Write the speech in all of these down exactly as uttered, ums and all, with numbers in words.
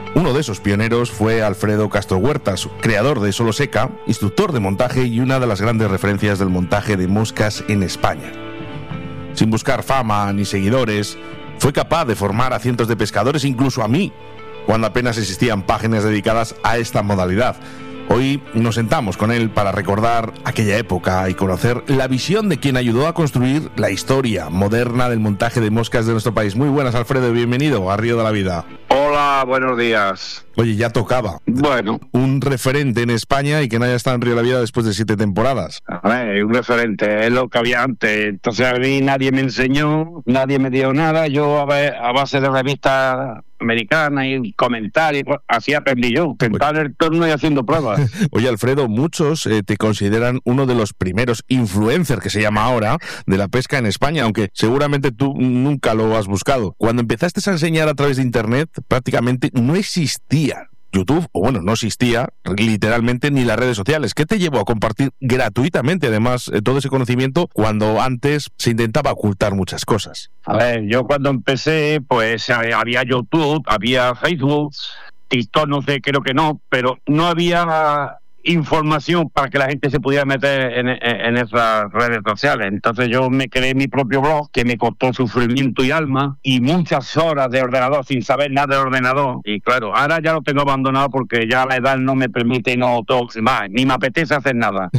Uno de esos pioneros fue Alfredo Castro Huertas, creador de Solo Seca, instructor de montaje y una de las grandes referencias del montaje de moscas en España. Sin buscar fama ni seguidores, fue capaz de formar a cientos de pescadores, incluso a mí, cuando apenas existían páginas dedicadas a esta modalidad. Hoy nos sentamos con él para recordar aquella época y conocer la visión de quien ayudó a construir la historia moderna del montaje de moscas de nuestro país. Muy buenas, Alfredo, bienvenido a Río de la Vida. Hola, buenos días. Oye, ya tocaba. Bueno. Un referente en España y que no haya estado en Río de la Vida después de siete temporadas. A ver, un referente, es lo que había antes. Entonces a mí nadie me enseñó, nadie me dio nada. Yo a, ver, a base de revistas americanas y comentarios, así aprendí yo, sentar en el torno y haciendo pruebas. Oye, Alfredo, muchos eh, te consideran uno de los primeros influencers, que se llama ahora, de la pesca en España, aunque seguramente tú nunca lo has buscado. Cuando empezaste a enseñar a través de Internet, prácticamente no existía YouTube, o bueno, no existía literalmente ni las redes sociales. ¿Qué te llevó a compartir gratuitamente, además, eh, todo ese conocimiento cuando antes se intentaba ocultar muchas cosas? A ver, yo cuando empecé, pues había YouTube, había Facebook, TikTok, no sé, creo que no, pero no había información para que la gente se pudiera meter en, en, en esas redes sociales. Entonces yo me creé mi propio blog, que me costó sufrimiento y alma y muchas horas de ordenador sin saber nada de ordenador. Y claro, ahora ya lo tengo abandonado porque ya la edad no me permite y no todo más, ni me apetece hacer nada.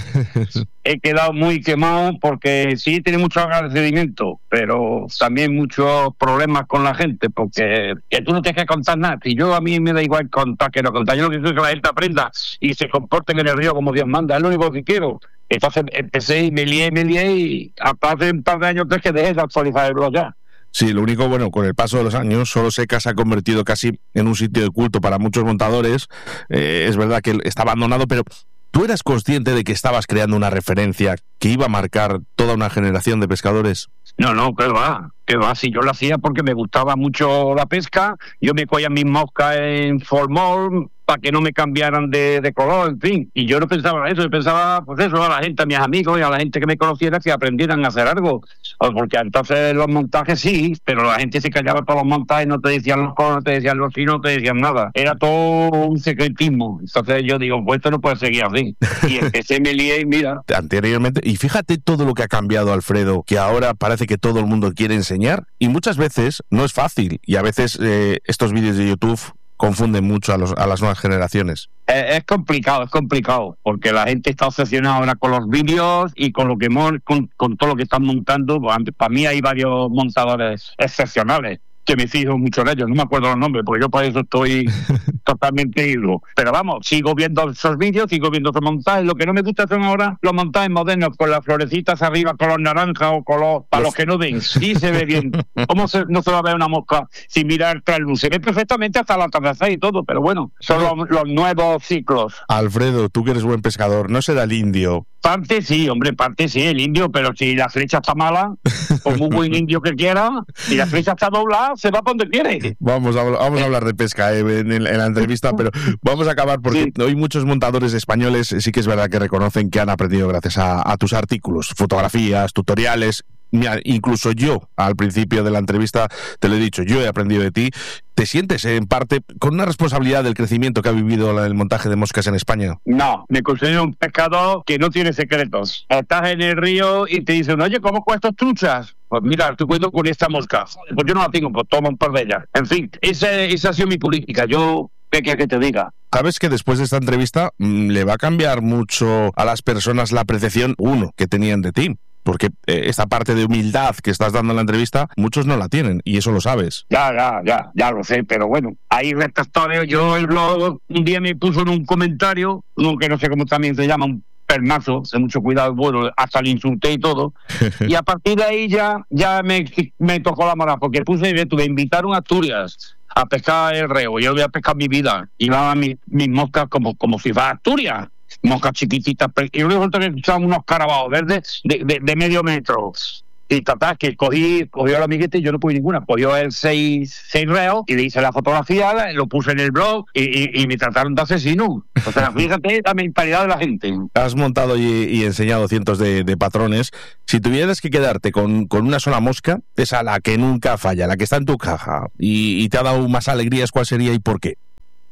He quedado muy quemado porque sí tiene mucho agradecimiento, pero también muchos problemas con la gente, porque que tú no tienes que contar nada. Si yo, a mí me da igual contar que no contar, yo lo que quiero es que la gente aprenda y se comporte en el río como Dios manda, es lo único que quiero. Entonces empecé y me lié, me lié y hasta hace un par de años tres que dejé de actualizar el blog ya. Sí, lo único, bueno, con el paso de los años, Solo Seca se ha convertido casi en un sitio de culto para muchos montadores. Eh, es verdad que está abandonado, pero ¿tú eras consciente de que estabas creando una referencia que iba a marcar toda una generación de pescadores? No, no, que va, que va. Si yo lo hacía porque me gustaba mucho la pesca, yo me cogía mis moscas en formol para que no me cambiaran de, de color, en fin. Y yo no pensaba en eso, yo pensaba, pues eso, a la gente, a mis amigos y a la gente que me conociera que aprendieran a hacer algo. Porque entonces los montajes sí, pero la gente se callaba por los montajes, no te decían los colores, no te decían los chinos, no te decían nada. Era todo un secretismo. Entonces yo digo, pues esto no puede seguir así. Y empecé, me lié y mira. Anteriormente, y fíjate todo lo que ha cambiado, Alfredo, que ahora parece que todo el mundo quiere enseñar y muchas veces no es fácil y a veces eh, estos vídeos de YouTube confunden mucho a, los, a las nuevas generaciones. Es, es complicado, es complicado, porque la gente está obsesionada ahora con los vídeos y con lo que con, con todo lo que están montando. Para mí hay varios montadores excepcionales que me fijo mucho en ellos, no me acuerdo los nombres, porque yo para eso estoy totalmente ido. Pero vamos, sigo viendo esos vídeos, sigo viendo esos montajes. Lo que no me gusta son ahora los montajes modernos, con las florecitas arriba, color naranja o color, para los que no ven, sí se ve bien. ¿Cómo se, no se va a ver una mosca sin mirar tras luz? Se ve perfectamente hasta la atardecer y todo, pero bueno, son los, los nuevos ciclos. Alfredo, tú que eres buen pescador, ¿no será el indio? Parte sí, hombre, parte sí, el indio, pero si la flecha está mala, por muy buen indio que quiera, si la flecha está doblada, se va para donde quiere. Vamos a, vamos a hablar de pesca eh, en, en la entrevista, pero vamos a acabar porque sí. Hoy muchos montadores españoles sí que es verdad que reconocen que han aprendido gracias a, a tus artículos, fotografías, tutoriales. Mira, incluso yo, al principio de la entrevista, te lo he dicho, yo he aprendido de ti. ¿Te sientes, en parte, con una responsabilidad del crecimiento que ha vivido el montaje de moscas en España? No, me considero un pescador que no tiene secretos. Estás en el río y te dicen, oye, ¿cómo cuestas truchas? Pues mira, estoy cuento con esta mosca. Pues yo no la tengo, pues toma un par de ellas. En fin, esa, esa ha sido mi política. Yo, ¿qué quieres que te diga? Sabes que después de esta entrevista mmm, le va a cambiar mucho a las personas la apreciación, uno, que tenían de ti. Porque eh, esta parte de humildad que estás dando en la entrevista, muchos no la tienen, y eso lo sabes. Ya, ya, ya, ya lo sé, pero bueno, hay retractores. Yo el blog un día me puso en un comentario, uno que no sé cómo también se llama, un pernazo, de mucho cuidado, bueno, hasta le insulté y todo, y a partir de ahí ya, ya me, me tocó la moral, porque puse, me invitaron a Asturias a pescar el reo, yo voy a pescar mi vida, iba a mis, mis moscas como, como si fuera Asturias, moscas chiquititas, y luego que usaban unos carabaos verdes de, de, de medio metro. Y total, que cogí, cogió a la amiguita y yo no pude ninguna. Cogió el seis, seis reos y le hice la fotografía, lo puse en el blog y, y, y me trataron de asesino. O sea, fíjate la mentalidad de la gente. Has montado y, y enseñado cientos de, de patrones. Si tuvieras que quedarte con, con una sola mosca, esa la que nunca falla, la que está en tu caja y, y te ha dado más alegrías, ¿cuál sería y por qué?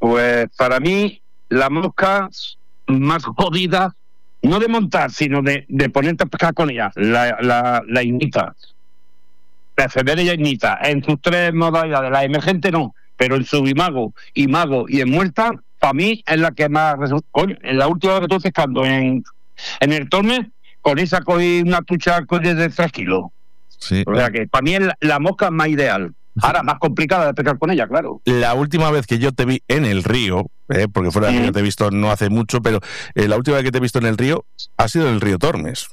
Pues para mí, la mosca más jodida, no de montar, sino de, de ponerte a pescar con ella, la, la, la ignita. La efeméride ignita, en sus tres modalidades, la emergente no, pero en su imago, imago y en muerta, para mí es la que más resulta. En la última vez que estoy pescando en, en el Tormes, con esa cogí una trucha de tres kilos. Sí. O sea que para mí es la, la mosca más ideal. Ahora, más complicada de pescar con ella, claro. La última vez que yo te vi en el río, eh, porque fue la vez que te he visto no hace mucho, pero eh, la última vez que te he visto en el río ha sido en el río Tormes.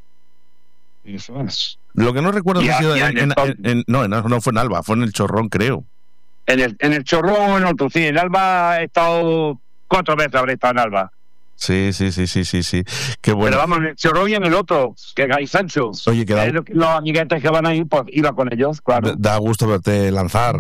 Eso es. Lo que no recuerdo Ya, ha sido ya, en, en en, en, en, no, no fue en Alba, fue en el Chorrón, creo. En el, en el Chorrón, en otro, sí. En Alba he estado cuatro veces, habré estado en Alba. Sí, sí, sí, sí, sí, sí. Qué bueno. Pero vamos, en el Chorrón y en el otro, que hay Sancho. Oye, que da, eh, los amiguetes que van ahí, pues iba con ellos, claro. Da gusto verte lanzar.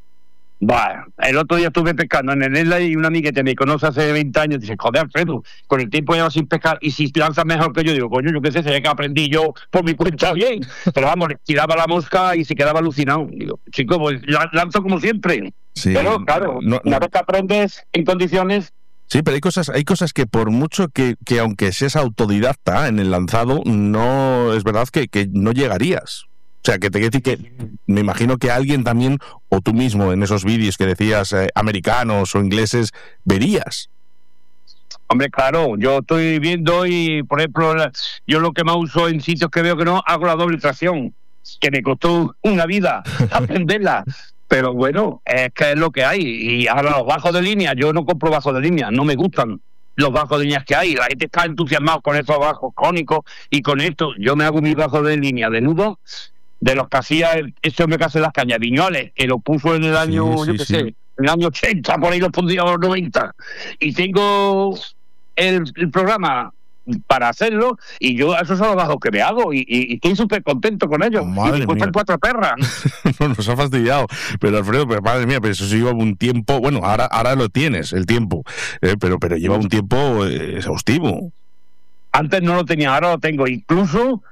Bah, el otro día estuve pescando en el Isla y una amiga que me conoce hace veinte años dice, joder, Alfredo, con el tiempo llevo sin pescar y si lanzas mejor que yo, digo, coño, yo qué sé, se ve que aprendí yo por mi cuenta bien. Pero vamos, le tiraba la mosca y se quedaba alucinado. Digo, chico, pues lanzo como siempre. Sí, pero claro, no, una no. vez que aprendes en condiciones... Sí, pero hay cosas, hay cosas que por mucho que, que aunque seas autodidacta en el lanzado, no es verdad que, que no llegarías. O sea, que te quiero decir que me imagino que alguien también, o tú mismo en esos vídeos que decías eh, americanos o ingleses, verías. Hombre, claro, yo estoy viendo y, por ejemplo, yo lo que más uso en sitios que veo que no, hago la doble tracción, que me costó una vida aprenderla. Pero bueno, es que es lo que hay. Y ahora los bajos de línea, yo no compro bajos de línea, no me gustan los bajos de líneas que hay. La gente está entusiasmada con esos bajos cónicos y con esto. Yo me hago mis bajos de línea de nudo, de los que hacía ese hombre que hace las cañas, Viñoles, que lo puso en el año, sí, yo sí, qué sí. sé, en el año ochenta, por ahí lo pondría a los noventa. Y tengo el, el programa para hacerlo y yo esos son los bajos que me hago y, y, y estoy súper contento con ellos. Madre y me cuestan mía. cuatro perras. No, nos ha fastidiado. Pero Alfredo, pero madre mía, pero eso sí lleva un tiempo. Bueno, ahora, ahora lo tienes, el tiempo. Eh, pero, pero lleva un tiempo eh, exhaustivo. Antes no lo tenía, ahora lo tengo. Incluso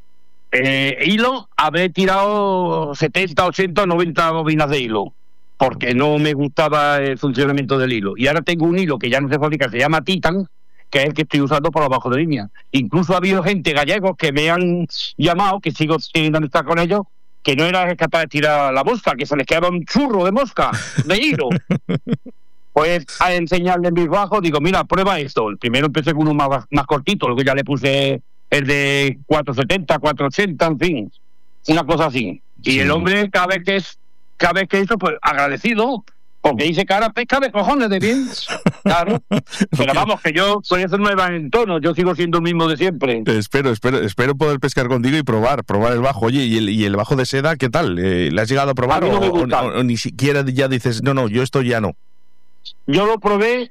eh, hilo, habré tirado setenta, ochenta, noventa bobinas de hilo, porque no me gustaba el funcionamiento del hilo. Y ahora tengo un hilo que ya no se fabrica, se llama Titan, que es el que estoy usando por abajo de línea. Incluso ha habido gente gallegos que me han llamado, que sigo teniendo amistad con ellos, que no era capaz de tirar la mosca, que se les quedaba un churro de mosca, de hilo. Pues a enseñarle mis bajos, digo, mira, prueba esto. El primero empecé con uno más, más cortito, luego ya le puse el de cuatro setenta, cuatro ochenta, en fin, una cosa así. Y Sí. el hombre, cada vez que es, cada vez que hizo, pues agradecido, porque dice que ahora pesca de cojones de bien. Claro. Pero vamos, que yo soy eso nueva en tono, yo sigo siendo el mismo de siempre. Espero, espero, espero poder pescar contigo y probar, probar el bajo. Oye, ¿y el, y el bajo de seda qué tal? Eh, ¿Le has llegado a probar A mí no o, me o- gusta. o- o ni siquiera ya dices, no, no, yo esto ya no? Yo lo probé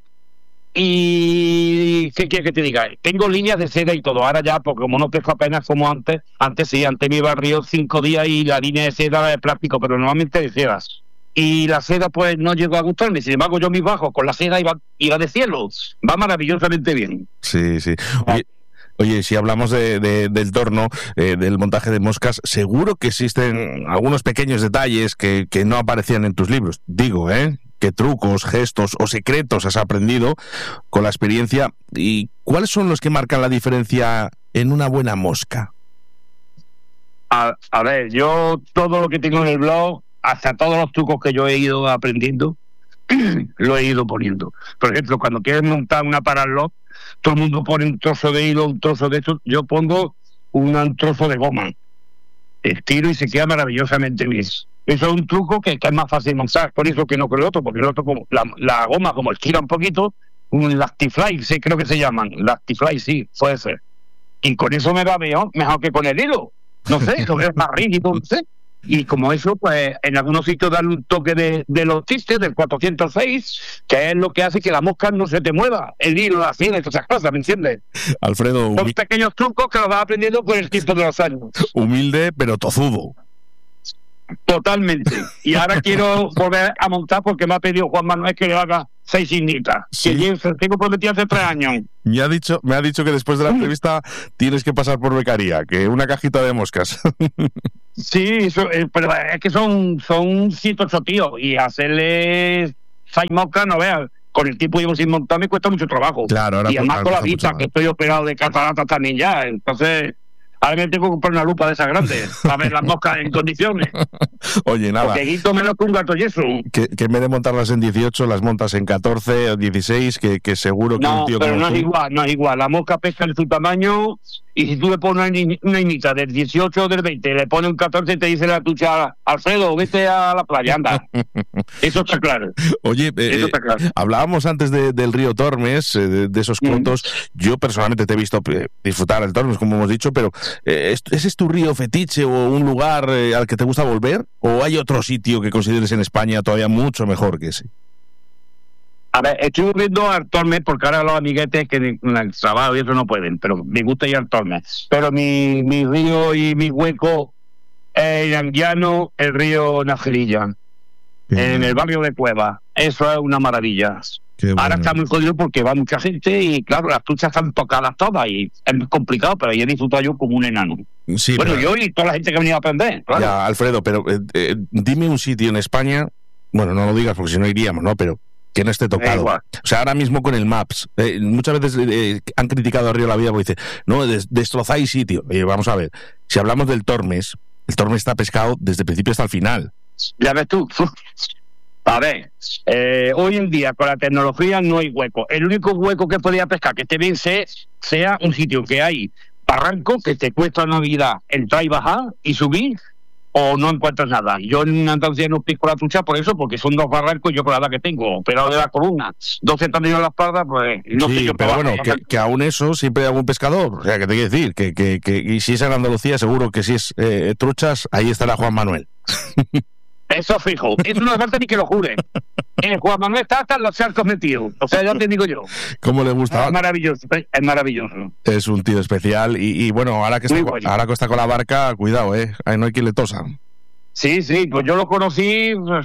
y... ¿qué quieres que te diga? Tengo líneas de seda y todo. Ahora ya, porque como no pesco apenas como antes, antes sí, antes me iba al río cinco días y la línea de seda era de plástico, pero normalmente de sedas. Y la seda pues no llegó a gustarme. Sin embargo, yo mis bajos con la seda iba, iba de cielo. Va maravillosamente bien. Sí, sí. Oye, oye, si hablamos de, de- del torno, eh, del montaje de moscas, seguro que existen algunos pequeños detalles que, que no aparecían en tus libros. Digo, ¿eh? ¿Qué trucos, gestos o secretos has aprendido con la experiencia? ¿Y cuáles son los que marcan la diferencia en una buena mosca? A, a ver, yo todo lo que tengo en el blog, hasta todos los trucos que yo he ido aprendiendo, lo he ido poniendo. Por ejemplo, cuando quieres montar una paralot, todo el mundo pone un trozo de hilo, un trozo de esto, yo pongo un, un trozo de goma. Estiro y se queda maravillosamente bien. Eso es un truco que, que es más fácil montar, por eso que no con el otro, porque el otro, como la, la goma, como estira un poquito, un Lactifly, sí, creo que se llaman. Lactifly, sí, puede ser. Y con eso me va mejor, mejor que con el hilo. No sé, lo veo más rígido, no sé. Y como eso, pues en algunos sitios dan un toque de, de los tistes, del cuatrocientos seis, que es lo que hace que la mosca no se te mueva. El hilo, la fila y todas esas cosas, ¿me entiendes? Alfredo, Son humi- pequeños trucos que los vas aprendiendo con el tiempo de los años. humilde pero tozudo. Totalmente. Y ahora quiero volver a montar porque me ha pedido Juan Manuel que le haga seis ignitas. Sí. Que yo tengo prometido hace tres años. Me ha dicho, me ha dicho que después de la entrevista tienes que pasar por becaría, que una cajita de moscas. Sí, eso, eh, pero es que son, son ciento ocho tíos y hacerle seis moscas, no veas. con el tiempo llevo sin montar, me cuesta mucho trabajo. Claro, ahora y además ahora con la cuesta vista, mucho que más. estoy operado de cataratas también ya, entonces ahora me tengo que comprar una lupa de esas grandes para ver las moscas en condiciones. Oye, nada, Porque quito menos que un gato yeso. que, que en vez de montarlas en dieciocho, las montas en catorce o dieciséis, que, que seguro que un No, tío pero como no tú... es igual, no es igual. La mosca pesca en su tamaño y si tú le pones una, ni- una inita del dieciocho o del veinte, le pones un catorce y te dice la tucha, Alfredo, vete a la playa, anda. Eso está claro. Oye, eh, Eso está claro. hablábamos antes de- del río Tormes, eh, de, de esos Mm. cotos. Yo personalmente te he visto eh, disfrutar del Tormes, como hemos dicho, pero eh, ¿es- ¿ese es tu río fetiche o un lugar eh, al que te gusta volver? ¿O hay otro sitio que consideres en España todavía mucho mejor que ese? A ver, estoy volviendo al Tormes porque ahora los amiguetes que en el trabajo y eso no pueden, pero me gusta ir al Tormes. Pero mi, mi río y mi hueco es en llano, el río Najerilla, en el barrio de Cueva. Eso es una maravilla. Qué bueno. Ahora está muy jodido porque va mucha gente y claro, las truchas están tocadas todas y es muy complicado, pero yo he disfrutado yo como un enano. Sí, Bueno, pero- yo y toda la gente que ha venido a aprender, claro. Ya, Alfredo, pero eh, eh, dime un sitio en España, bueno, no lo digas porque si no iríamos, ¿no? Pero que no esté Da tocado. igual. O sea, ahora mismo con el Maps, eh, muchas veces eh, han criticado a Río La Vida porque dice, no, des- destrozáis sitio. Oye, vamos a ver, si hablamos del Tormes, el Tormes está pescado desde el principio hasta el final. Ya ves tú. A ver, eh, hoy en día con la tecnología no hay hueco. El único hueco que podía pescar que esté bien se- sea un sitio que hay barranco que te cuesta una vida entrar y bajar y subir o no encuentras nada. Yo en Andalucía no pesco la trucha por eso, porque son dos barrancos y yo con la edad que tengo, operado de la columna, doce tornillos en la espalda, pues no sé sí, yo pero qué bueno, va a que, hacer. que aún eso siempre hay algún pescador. O sea, que te quiero decir, que, que, que y si es en Andalucía, seguro que si es eh, truchas, ahí estará Juan Manuel. Eso fijo. Eso no hace falta ni que lo jure. El Juan Manuel está hasta en los charcos metidos. O sea, ya te digo yo. ¿Cómo le gusta? Es maravilloso, es maravilloso. Es un tío especial y, y bueno, ahora que, está, Muy con- bueno. ahora que está con la barca, cuidado, ¿eh? Ahí no hay quien le tosa. Sí, sí, pues yo lo conocí, o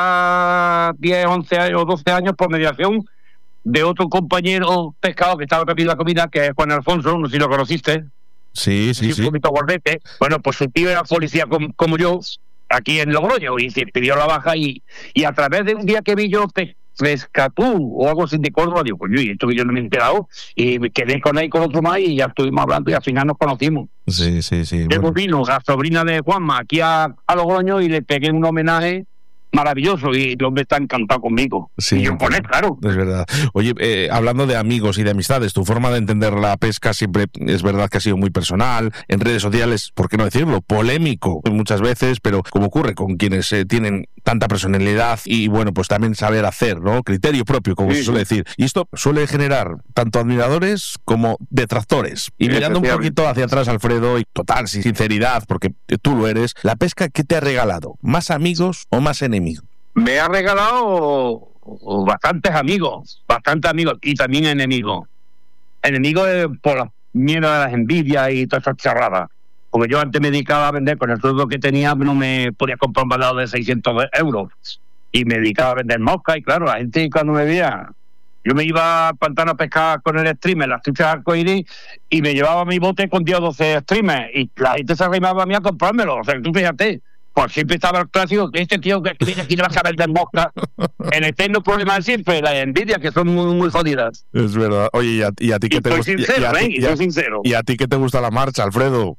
sea, diez, once años, doce años por mediación de otro compañero pescado que estaba preparando la comida, que es Juan Alfonso, no sé si lo conociste. Sí, sí, un sí. poquito gordete. Bueno, pues su tío era policía com- como yo, aquí en Logroño, y se pidió la baja y, y a través de un día que vi yo pe- Pescatú o algo así de Córdoba, digo, coño, y esto que yo no me he enterado, y me quedé con él con otro más y ya estuvimos hablando y al final nos conocimos. Sí, sí, sí. Luego Bueno, vino la sobrina de Juanma aquí a, a Logroño y le pegué un homenaje maravilloso y el hombre está encantado conmigo. Sí, y yo con él, claro. es verdad. Oye, eh, hablando de amigos y de amistades, tu forma de entender la pesca siempre es verdad que ha sido muy personal, en redes sociales, ¿por qué no decirlo? Polémico muchas veces, pero como ocurre con quienes eh, tienen tanta personalidad y bueno, pues también saber hacer, ¿no? Criterio propio, como Sí, se suele sí. decir. Y esto suele generar tanto admiradores como detractores. Y mirando un Efectivamente. poquito hacia atrás, Alfredo, y total sin sinceridad, porque tú lo eres, ¿la pesca qué te ha regalado? ¿Más amigos o más enemigos? Me ha regalado bastantes amigos, bastantes amigos y también enemigos. Enemigos eh, por la miedo de las envidias y todas esas charradas. Porque yo antes me dedicaba a vender, con el sueldo que tenía no me podía comprar un balado de seiscientos euros. Y me dedicaba a vender moscas y claro, la gente cuando me veía, yo me iba al pantano a pescar con el streamer, las truchas arcoíris, y me llevaba mi bote con diez o doce streamers y la gente se arrimaba a mí a comprármelo. O sea, tú fíjate. Pues siempre estaba el clásico, este tío que viene aquí le vas a vender moscas. El eterno problema de siempre, la envidia, que son muy, muy jodidas. Es verdad. Oye, ¿y a, y a ti Y qué te soy gusta? sincero, y a ti- ¿eh? y Y a- soy sincero. ¿Y a ti qué te gusta la marcha, Alfredo?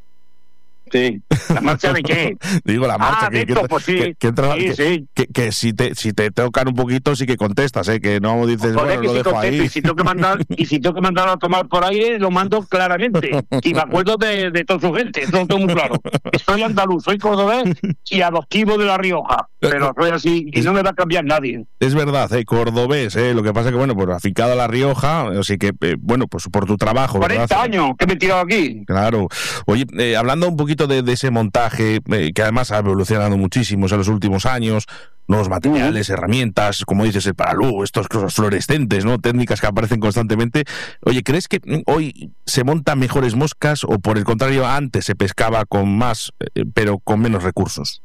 Sí. ¿La marcha de qué? Digo, la marcha Ah, que, de que, esto, pues sí. que- que entra- Sí, que- sí. que- que si te si te tocan un poquito sí que contestas, ¿eh? Que no dices, Joder, bueno, que lo si dejo contesto, ahí. y si tengo que mandar, y si tengo que mandarlo a tomar por aire, lo mando claramente. Y me acuerdo de, de toda su gente, eso lo tengo muy claro. Soy andaluz, soy cordobés y adoptivo de La Rioja. Pero soy así, y no me va a cambiar nadie. Es verdad, ¿eh? Cordobés, ¿eh? Lo que pasa que, bueno, pues afincado a La Rioja, así que, eh, bueno, pues por tu trabajo, ¿verdad? cuarenta años que me he tirado aquí. Claro. Oye, eh, hablando un poquito de, de ese montaje, eh, que además ha evolucionado muchísimo en los últimos años, nuevos materiales, herramientas, como dices, el paralú, estas cosas fluorescentes, ¿no? Técnicas que aparecen constantemente. Oye, ¿crees que mm, hoy se montan mejores moscas o por el contrario antes se pescaba con más, eh, pero con menos recursos?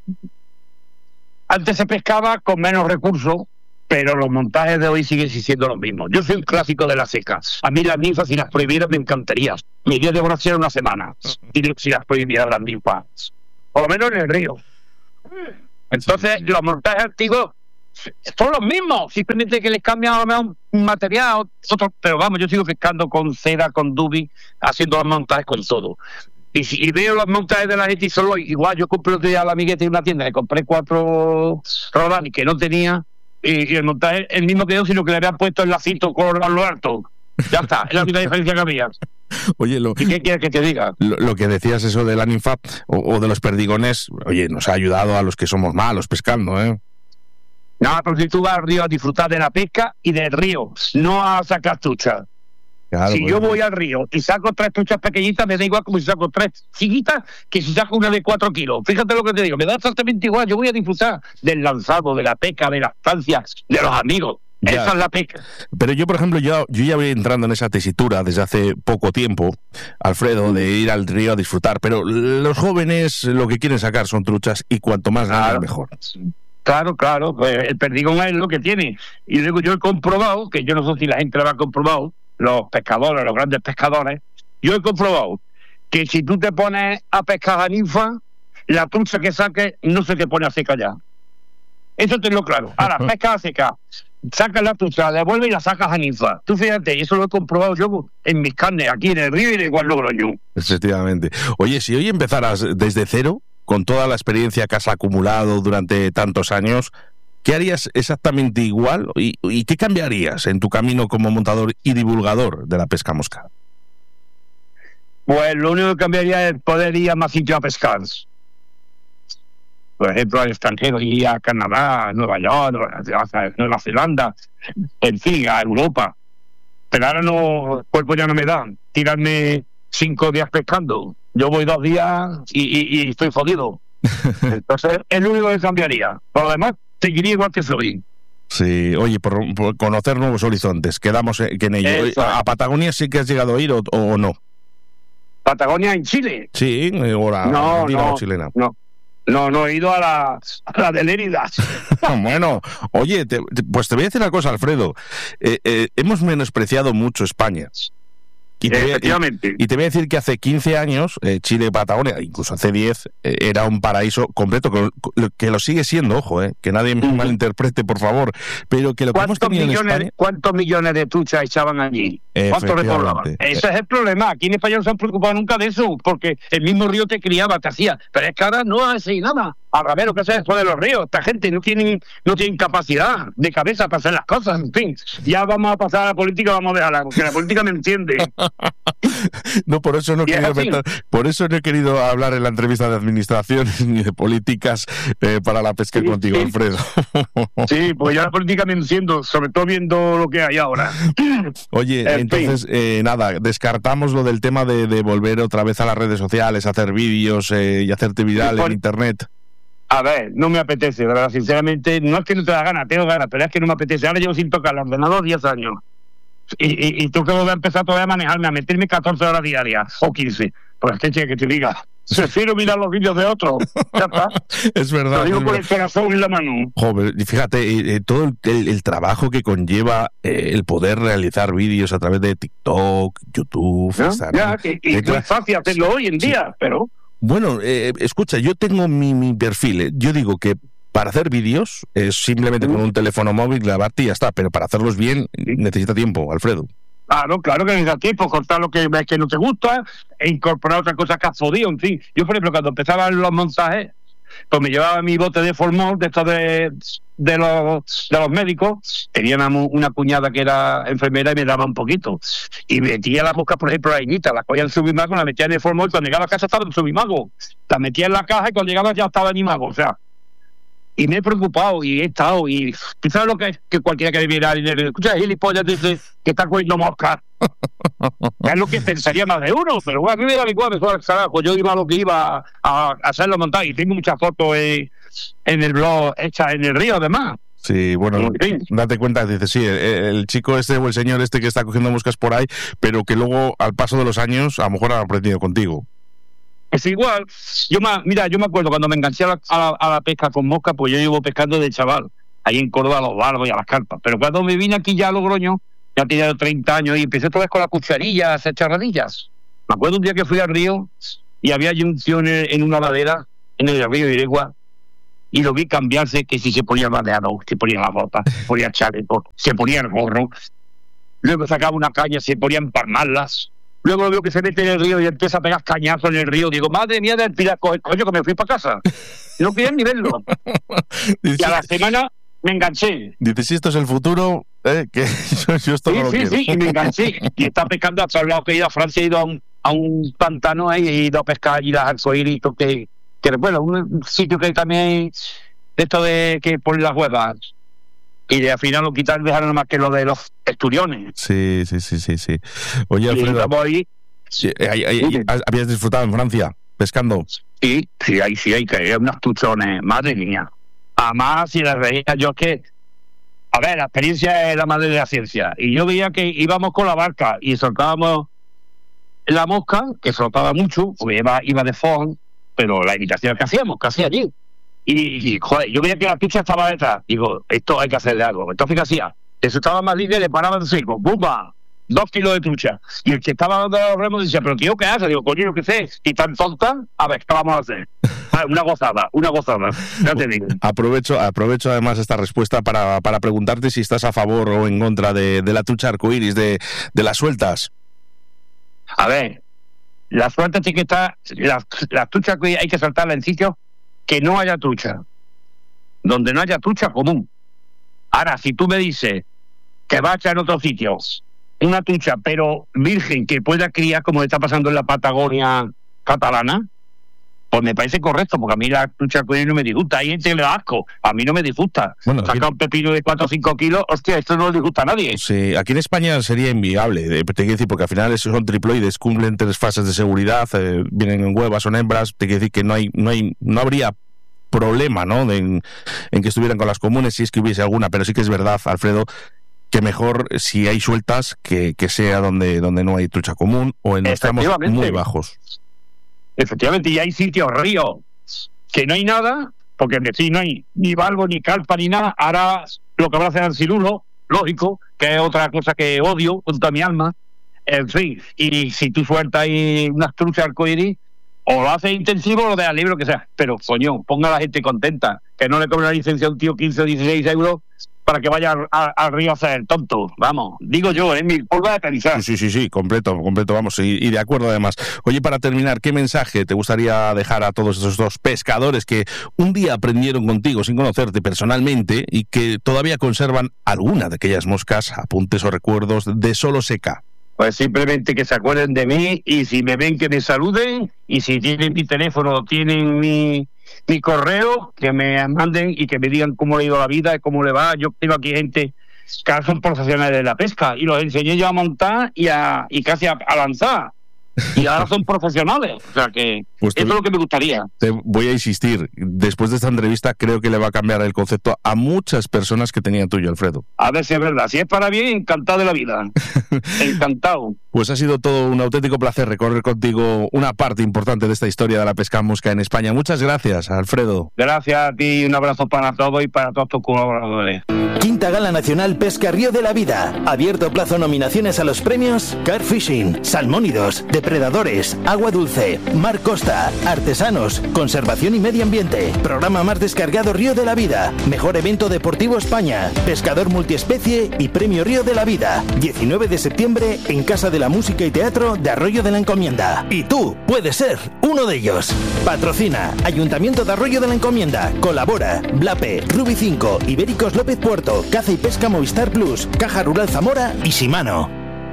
Antes se pescaba con menos recursos, pero los montajes de hoy siguen siendo los mismos. Yo soy un clásico de la seca. A mí las ninfas, si las prohibieran, me encantaría. Mi día de oración era una semana, si, si las prohibieran las ninfas. Por lo menos en el río. Entonces, los montajes antiguos son los mismos, simplemente que les cambian a lo mejor un material, otro, pero vamos, yo sigo pescando con cera, con dubi, haciendo los montajes con todo. Y, si, y veo los montajes de la gente y solo igual, yo compré otro día a la amigueta en una tienda, le compré cuatro Rodani que no tenía, y, y el montaje el mismo que yo, sino que le habían puesto el lacito con lo alto. Ya está, es la única diferencia que había. Oye, lo, ¿y qué quieres que te diga? Lo, lo que decías eso de la ninfa o, o de los perdigones, oye, nos ha ayudado a los que somos malos pescando, ¿eh? No, pero si tú vas al río a disfrutar de la pesca y del río, no a sacar truchas. Claro, si pues, yo voy al río y saco tres truchas pequeñitas, me da igual como si saco tres chiquitas que si saco una de cuatro kilos. Fíjate lo que te digo, me da exactamente igual. Yo voy a disfrutar del lanzado, de la pesca, de las estancias, de los amigos. Ya. Esa es la pesca. Pero yo, por ejemplo, yo, yo ya voy entrando en esa tesitura desde hace poco tiempo, Alfredo, de ir al río a disfrutar. Pero los jóvenes lo que quieren sacar son truchas y cuanto más ganan, claro, mejor. Claro, claro, pues el perdigón es lo que tiene. Y luego yo he comprobado, que yo no sé si la gente lo ha comprobado, los pescadores, los grandes pescadores, yo he comprobado que si tú te pones a pescar a ninfa, la trucha que saques no se te pone a seca ya. Eso tenlo claro. Ahora, pesca a seca, sacas la trucha, la devuelves y la sacas a ninfa. Tú fíjate, y eso lo he comprobado yo en mis carnes, aquí en el río y en el igual Logroño. Efectivamente. Oye, si hoy empezaras desde cero, con toda la experiencia que has acumulado durante tantos años, ¿qué harías exactamente igual y, y qué cambiarías en tu camino como montador y divulgador de la pesca mosca? Pues lo único que cambiaría es poder ir a más sitios a pescar. Por ejemplo, al extranjero, ir a Canadá, Nueva York, Nueva Zelanda, en fin, a Europa. Pero ahora no, el cuerpo ya no me da. Tirarme cinco días pescando. Yo voy dos días y, y, y estoy jodido. Entonces, es lo único que cambiaría. Por lo demás, seguiría igual que soy. Sí, oye, por, por conocer nuevos horizontes, quedamos que en ello. ¿A Patagonia sí que has llegado a ir o, o no? ¿Patagonia en Chile? Sí, o la no, no, o chilena. No, no, no he ido a la, a la de Lérida. Bueno, oye, te, pues te voy a decir una cosa, Alfredo. Eh, eh, hemos menospreciado mucho España. Y te, Efectivamente. Y, y te voy a decir que hace quince años, eh, Chile, Patagonia, incluso hace diez, eh, era un paraíso completo, que, que lo sigue siendo, ojo, eh, que nadie me malinterprete, por favor, pero que lo que hemos tenido millones, en España... ¿Cuántos millones de truchas echaban allí? ¿Cuántos repoblaban? Ese es el problema. Aquí en España no se han preocupado nunca de eso, porque el mismo río te criaba, te hacía, pero es que ahora no hace nada. Al revés, lo que hace después de los ríos. Esta gente no tienen, no tienen capacidad de cabeza para hacer las cosas, en fin. Ya vamos a pasar a la política, vamos a dejarla, porque la política me entiende. No, por eso no he querido meter, por eso no he querido hablar en la entrevista de administración ni de políticas eh, para la pesca sí, contigo, sí. Alfredo. Sí, pues ya la política me enciendo, sobre todo viendo lo que hay ahora. Oye, en entonces, eh, nada, descartamos lo del tema de, de volver otra vez a las redes sociales, hacer vídeos eh, y hacerte viral por... en internet. A ver, no me apetece, de verdad, sinceramente, no es que no te da ganas, tengo ganas, pero es que no me apetece. Ahora llevo sin tocar el ordenador diez años. Y, y, y tú que voy a empezar todavía a manejarme, a meterme catorce horas diarias, o quince. Pues que, que te diga, prefiero mirar los vídeos de otros. Ya está. Es verdad. Lo digo es por verdad. el corazón y la mano. Joder, fíjate, eh, todo el, el trabajo que conlleva eh, el poder realizar vídeos a través de TikTok, YouTube, ¿no? Instagram. Ya, que, y no es fácil hacerlo hoy en día, sí. pero... Bueno, eh, escucha, yo tengo mi, mi perfil. Eh. Yo digo que para hacer vídeos es simplemente con un teléfono móvil grabarte y ya está, pero para hacerlos bien necesita tiempo, Alfredo. Claro, claro que necesita tiempo, cortar lo que ves que no te gusta e incorporar otras cosas que has podido, en fin. Yo, por ejemplo, cuando empezaba los montajes, pues me llevaba mi bote de formol, de estos de, de, los, de los médicos, tenía una, una cuñada que era enfermera y me daba un poquito. Y metía las moscas, por ejemplo, la iñita, la cogía en subimago, la metía en el formol, y cuando llegaba a casa estaba en subimago. La metía en la caja y cuando llegaba ya estaba en imago, o sea... Y me he preocupado y he estado, y tú sabes lo que es que cualquiera que viera dinero, escucha, gilipollas, dice que está cogiendo moscas. Es lo que pensaría más de uno, pero bueno, a mí me da igual, mejor carajo. Yo iba a lo que iba a, a hacerlo montar y tengo muchas fotos en, en el blog hechas en el río, además. Sí, bueno, sí. Date cuenta, dices, sí, el, el chico este o el señor este que está cogiendo moscas por ahí, pero que luego, al paso de los años, a lo mejor han aprendido contigo. Es igual, yo me, mira, yo me acuerdo cuando me enganché a la, a, la, a la pesca con mosca, pues yo llevo pescando de chaval, ahí en Córdoba a los barcos y a las carpas, pero cuando me vine aquí ya a Logroño, ya tenía treinta años y empecé otra vez con la cucharilla a hacer charradillas. Me acuerdo un día que fui al río y había allí un tío en, en una ladera, en el río Iregua, y lo vi cambiarse, que si se ponía el bateador, se ponía la bota, se ponía el chaleco, se ponía el gorro, luego sacaba una caña, se ponía a empalmarlas, luego lo veo que se mete en el río y empieza a pegar cañazos en el río, digo, madre mía del piraco, coño, que me fui para casa, no quería ni verlo. Y a la semana me enganché. Dices, si esto es el futuro, eh, que yo, yo esto sí, no lo sí, quiero. Sí, y me enganché. Y está pescando a todos lados, que he ido a Francia, he ido a un, a un pantano ahí, he ido a pescar y las arcoíris, que, que bueno, un sitio que también hay de esto de que ponen las huevas. Y de al final lo quitan, dejaron nada más que lo de los esturiones. Sí, sí, sí, sí, sí. Oye, Alfredo, ahí, sí, ahí, ahí, ahí, ¿habías disfrutado en Francia pescando? Sí, sí, ahí sí, hay que hay unos tuchones, madre mía. Además, si las veía yo, es que, a ver, la experiencia es la madre de la ciencia. Y yo veía que íbamos con la barca y soltábamos la mosca, que soltaba mucho, porque iba, iba de fondo, pero la imitación que hacíamos, que hacía allí. Y, y, joder, yo veía que la trucha estaba detrás. Digo, esto hay que hacerle algo. Entonces, ¿qué hacía? El que estaba más libre le paraba de seco. ¡Bumba! Dos kilos de trucha. Y el que estaba dando los remos decía, pero tío, ¿qué haces? Digo, coño, ¿qué sé? Y tan tonta, a ver, ¿qué vamos a hacer? Ah, una gozada, una gozada. Ya te digo. Aprovecho, aprovecho además esta respuesta para, para preguntarte si estás a favor o en contra de, de la trucha arcoíris, de, de las sueltas. A ver, la suelta sí que está, las la trucha arcoíris hay que saltarla en sitios que no haya trucha. Donde no haya trucha común. Ahora, si tú me dices que vas a echar en otros sitios una trucha, pero virgen, que pueda criar como está pasando en la Patagonia catalana, pues me parece correcto, porque a mí la trucha arcoíris no me disgusta. Hay gente que le da asco, a mí no me disgusta. Bueno, saca aquí un pepino de cuatro o cinco kilos, hostia, esto no le disgusta a nadie. Sí, aquí en España sería inviable, te quiero decir, porque al final son triploides, cumplen tres fases de seguridad, eh, vienen en huevas, son hembras, te quiero decir que no hay, no hay, no habría problema, ¿no?, de, en, en que estuvieran con las comunes, si es que hubiese alguna, pero sí que es verdad, Alfredo, que mejor si hay sueltas que, que sea donde, donde no hay trucha común o en los tramos muy bajos. Efectivamente, y hay sitios, ríos, que no hay nada, porque sí, no hay ni valgo, ni calpa, ni nada. Ahora lo que van a hacer es silulo, lógico, que es otra cosa que odio con toda mi alma. En fin, y si tú sueltas ahí unas truchas arcoíris, o lo haces intensivo o lo dejas libre, lo que sea. Pero, coño, ponga a la gente contenta, que no le cobre una licencia a un tío quince o dieciséis euros para que vaya al, al río a hacer el tonto. Vamos, digo yo, es mi forma de pensar. Sí, sí, sí, completo, completo, vamos, y, y de acuerdo además. Oye, para terminar, ¿qué mensaje te gustaría dejar a todos esos dos pescadores que un día aprendieron contigo sin conocerte personalmente y que todavía conservan alguna de aquellas moscas, apuntes o recuerdos de Solo Seca? Pues simplemente que se acuerden de mí, y si me ven que me saluden, y si tienen mi teléfono, tienen mi, mi correo, que me manden y que me digan cómo le ha ido la vida, cómo le va. Yo tengo aquí gente que ahora son profesionales de la pesca y los enseñé yo a montar y, a, y casi a, a lanzar. Y ahora son profesionales. O sea que pues te, eso es lo que me gustaría. Te voy a insistir. Después de esta entrevista creo que le va a cambiar el concepto a muchas personas que tenían tuyo, Alfredo. A ver si es verdad. Si es para bien, encantado de la vida. Encantado. Pues ha sido todo un auténtico placer recorrer contigo una parte importante de esta historia de la pesca mosca en España. Muchas gracias, Alfredo. Gracias a ti. Un abrazo para todos y para todos tus colaboradores. Quinta Gala Nacional Pesca Río de la Vida. Abierto plazo nominaciones a los premios Carfishing, Salmónidos, Depredadores, Agua Dulce, Mar Costa, Artesanos, Conservación y Medio Ambiente. Programa más descargado Río de la Vida. Mejor evento deportivo España. Pescador multiespecie y Premio Río de la Vida. diecinueve de septiembre en Casa de la Música y Teatro de Arroyo de la Encomienda. Y tú puedes ser uno de ellos. Patrocina Ayuntamiento de Arroyo de la Encomienda. Colabora Blape, Rubi cinco, Ibéricos López Puerto, Caza y Pesca Movistar Plus, Caja Rural Zamora y Shimano.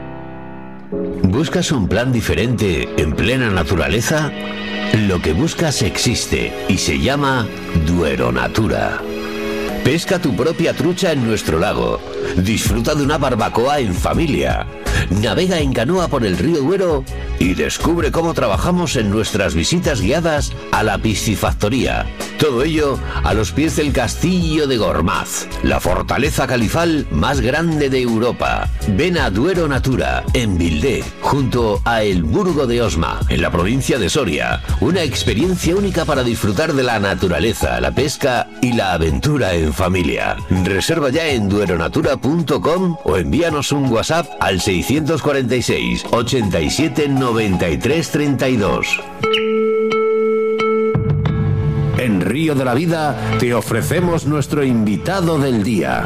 ¿Buscas un plan diferente en plena naturaleza? Lo que buscas existe y se llama Duero Natura. Pesca tu propia trucha en nuestro lago. Disfruta de una barbacoa en familia. Navega en canoa por el río Duero y descubre cómo trabajamos en nuestras visitas guiadas a la piscifactoría. Todo ello a los pies del Castillo de Gormaz, la fortaleza califal más grande de Europa. Ven a Duero Natura, en Vildé, junto a El Burgo de Osma, en la provincia de Soria. Una experiencia única para disfrutar de la naturaleza, la pesca y la aventura en familia. Reserva ya en dueronatura punto com o envíanos un WhatsApp al seiscientos cuarenta y seis, ochenta y siete, noventa y tres, treinta y dos. En Río de la Vida te ofrecemos nuestro invitado del día.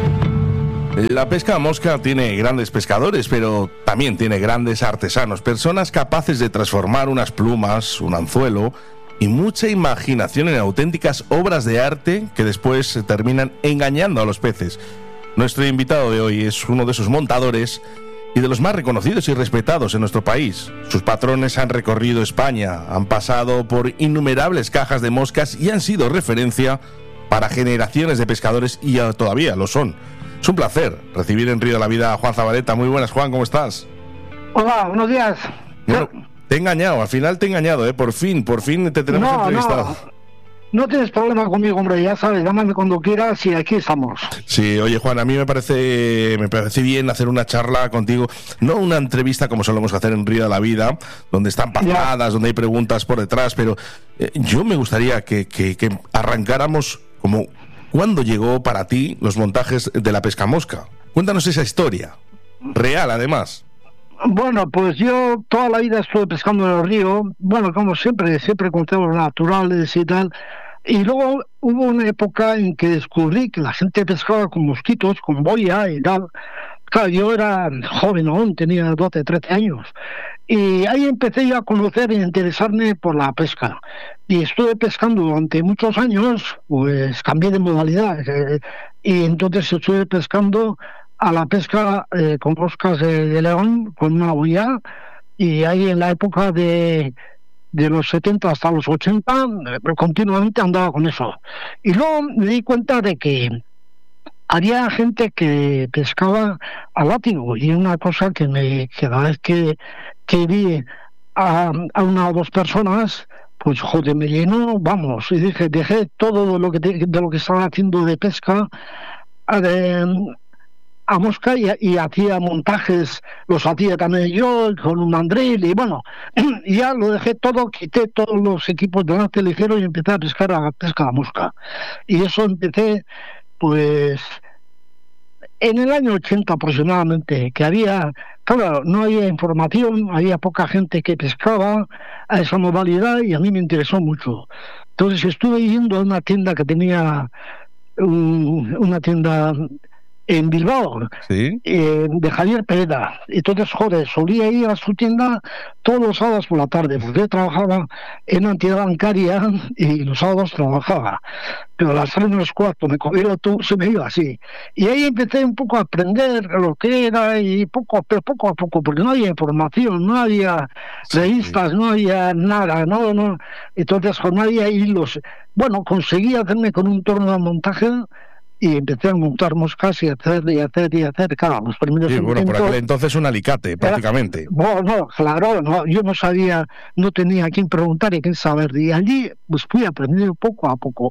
La pesca a mosca tiene grandes pescadores, pero también tiene grandes artesanos, personas capaces de transformar unas plumas, un anzuelo y mucha imaginación en auténticas obras de arte que después terminan engañando a los peces. Nuestro invitado de hoy es uno de esos montadores y de los más reconocidos y respetados en nuestro país. Sus patrones han recorrido España, han pasado por innumerables cajas de moscas y han sido referencia para generaciones de pescadores y todavía lo son. Es un placer recibir en Río de la Vida a Juan Zabaleta. Muy buenas, Juan, ¿cómo estás? Hola, buenos días. Bueno, te he engañado, al final te he engañado, ¿eh? Por fin, por fin te tenemos no, entrevistado. No. No tienes problema conmigo, hombre, ya sabes, llámame cuando quieras y aquí estamos. Sí, oye, Juan, a mí me parece me parece bien hacer una charla contigo, no una entrevista como solemos hacer en Río de la Vida, donde están pasadas, donde hay preguntas por detrás, pero eh, yo me gustaría que, que, que arrancáramos como cuándo llegó para ti los montajes de la pesca mosca. Cuéntanos esa historia, real además. Bueno, pues yo toda la vida estuve pescando en el río, bueno, como siempre, siempre con temas naturales y tal. Y luego hubo una época en que descubrí que la gente pescaba con mosquitos, con boya y tal. Claro, yo era joven aún, tenía doce, trece años. Y ahí empecé yo a conocer e interesarme por la pesca. Y estuve pescando durante muchos años, pues cambié de modalidad. Eh, y entonces estuve pescando a la pesca eh, con moscas de, de león, con una boya. Y ahí en la época de... de los setenta hasta los ochenta, continuamente andaba con eso. Y luego me di cuenta de que había gente que pescaba al látigo, y una cosa que me que cada vez que, que vi a, a una o dos personas, pues joder, me llenó, vamos, y dije, dejé todo lo que de, de lo que estaba haciendo de pesca de, a mosca y, y hacía montajes, los hacía también yo con un mandril y bueno, y ya lo dejé todo, quité todos los equipos de lance ligero y empecé a pescar a pesca a mosca. Y eso empecé pues en el año ochenta aproximadamente, que había, claro, no había información, había poca gente que pescaba a esa modalidad y a mí me interesó mucho. Entonces estuve yendo a una tienda que tenía un, una tienda en Bilbao, ¿sí? eh, de Javier Pereda. Entonces, joder, solía ir a su tienda todos los sábados por la tarde, porque yo trabajaba en una entidad bancaria y los sábados trabajaba. Pero a las tres menos cuarto me cogí el autobús y me iba así. Y ahí empecé un poco a aprender lo que era, y poco, pero poco a poco, porque no había información, no había revistas, sí. No había nada, no, no. Entonces, no había hilos. Bueno, conseguí hacerme con un torno de montaje y empecé a montar moscas y hacer y hacer y hacer, claro, los primeros sí, intentos... bueno, por aquel entonces un alicate, prácticamente. Era, bueno, claro, no, yo no sabía, no tenía a quién preguntar y a quién saber, y allí pues fui aprendiendo poco a poco.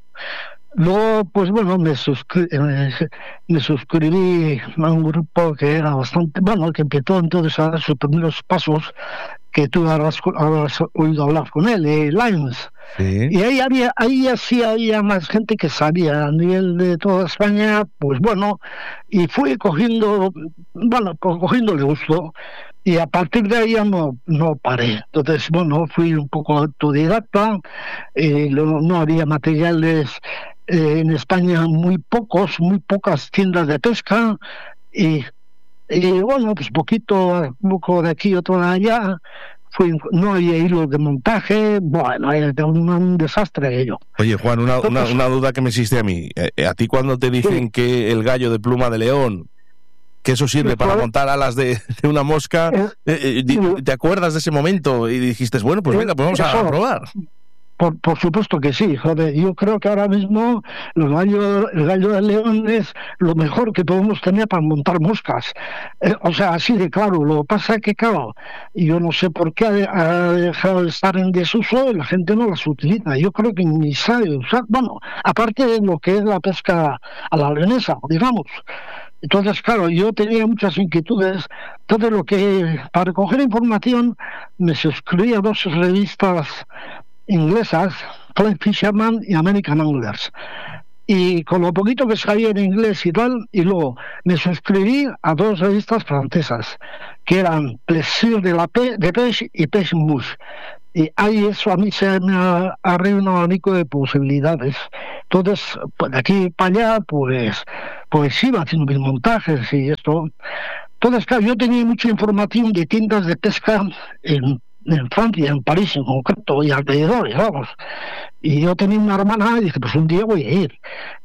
Luego, pues bueno, me, suscri me, me suscribí a un grupo que era bastante, bueno, que empezó entonces a dar sus primeros pasos, que tú habrás, habrás oído hablar con él, eh, Lions. Sí. Y ahí había, ahí sí había más gente que sabía a nivel de toda España, pues bueno, y fui cogiendo, bueno, cogiéndole gusto, y a partir de ahí ya no, no paré. Entonces, bueno, fui un poco autodidacta, eh, no, no había materiales eh, en España, muy pocos, muy pocas tiendas de pesca, y, y bueno, pues poquito, un poco de aquí, otro de allá. Fui, no había hilos de montaje, bueno, era un, un desastre aquello. Oye, Juan, una, una, una duda que me existe a mí. Eh, a ti cuando te dicen sí. que el gallo de pluma de león, que eso sirve sí, para claro. montar alas de, de una mosca, eh, eh, eh, ¿te acuerdas de ese momento? Y dijiste, bueno, pues venga, pues vamos a, a probar. Por, por supuesto que sí, joder. Yo creo que ahora mismo los gallo, el gallo de león es lo mejor que podemos tener para montar moscas. Eh, o sea, así de claro. Lo que pasa es que, claro, yo no sé por qué ha, ha dejado de estar en desuso y la gente no las utiliza. Yo creo que ni sabe usar. Bueno, aparte de lo que es la pesca a la leonesa, digamos. Entonces, claro, yo tenía muchas inquietudes. Entonces, lo que para recoger información me suscribí a dos revistas inglesas, Fly Fisherman y American Anglers, y con lo poquito que sabía en inglés y tal, y luego me suscribí a dos revistas francesas que eran Plaisir de la Pe de Pêche y Pêche Mouche, Y ahí eso a mí se me ha abrido un abanico de posibilidades. Entonces, pues, de aquí para allá, pues, pues iba haciendo mis montajes y esto. Entonces, claro, yo tenía mucha información de tiendas de pesca en, en Francia, en París en concreto, y alrededores, vamos. Y yo tenía una hermana y dije, pues un día voy a ir.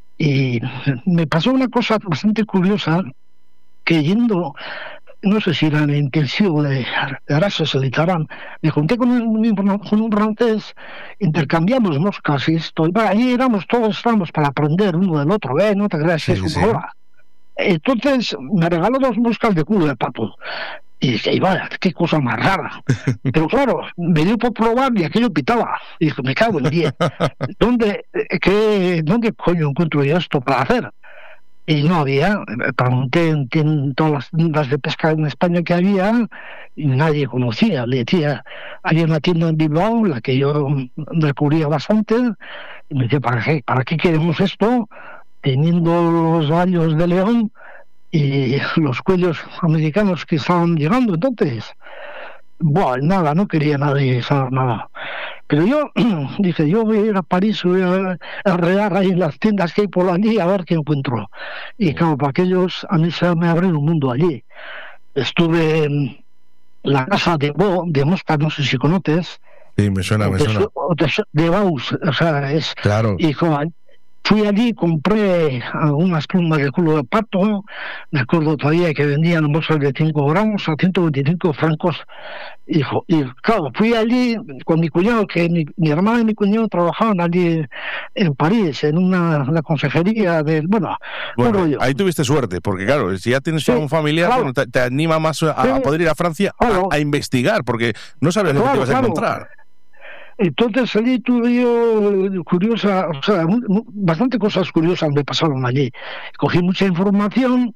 Y me pasó una cosa bastante curiosa, que yendo, no sé si era en el intensivo de Arases o de Tarán, me junté con un, con un francés, intercambiamos moscas y esto, y va, ahí éramos todos, estábamos para aprender uno del otro, ¿eh? No te creas que Sí, es sí. como ahora. Entonces me regaló dos moscas de culo de pato. Y dije, y vaya, qué cosa más rara. Pero claro, me dio por probar y aquello pitaba. Y dije, me cago en diez. ¿Dónde, qué, ¿Dónde coño encuentro yo esto para hacer? Y no había. Pregunté en, en todas las tiendas de pesca en España que había y nadie conocía. Le decía, había una tienda en Bilbao, la que yo recurría bastante, y me decía, ¿para qué, ¿para qué queremos esto? Teniendo los vallos de León y los cuellos americanos que estaban llegando. Entonces, bueno, nada, no quería nadie saber nada. Pero yo dije, yo voy a ir a París, voy a arrear ahí en las tiendas que hay por allí a ver qué encuentro. Y claro, para aquellos, a mí se me abrió un mundo allí. Estuve en la casa de Bo, de Mosca, no sé si conoces. Sí, me suena, me de, suena. De, de Baus, o sea, es... Claro. Y como, fui allí, compré algunas plumas de culo de pato. Me acuerdo todavía que vendían bolsas de cinco gramos a ciento veinticinco francos. Y, y claro, fui allí con mi cuñado, que mi, mi hermana y mi cuñado trabajaban allí en París, en una, una consejería del... Bueno, bueno bueno ahí tuviste suerte, porque claro, si ya tienes sí, un familiar, claro, bueno, te, te anima más a, sí, a poder ir a Francia claro, a, a investigar, porque no sabes claro, lo que te vas claro. a encontrar. Entonces allí tuve yo curiosa, o sea, bastante cosas curiosas me pasaron allí. Cogí mucha información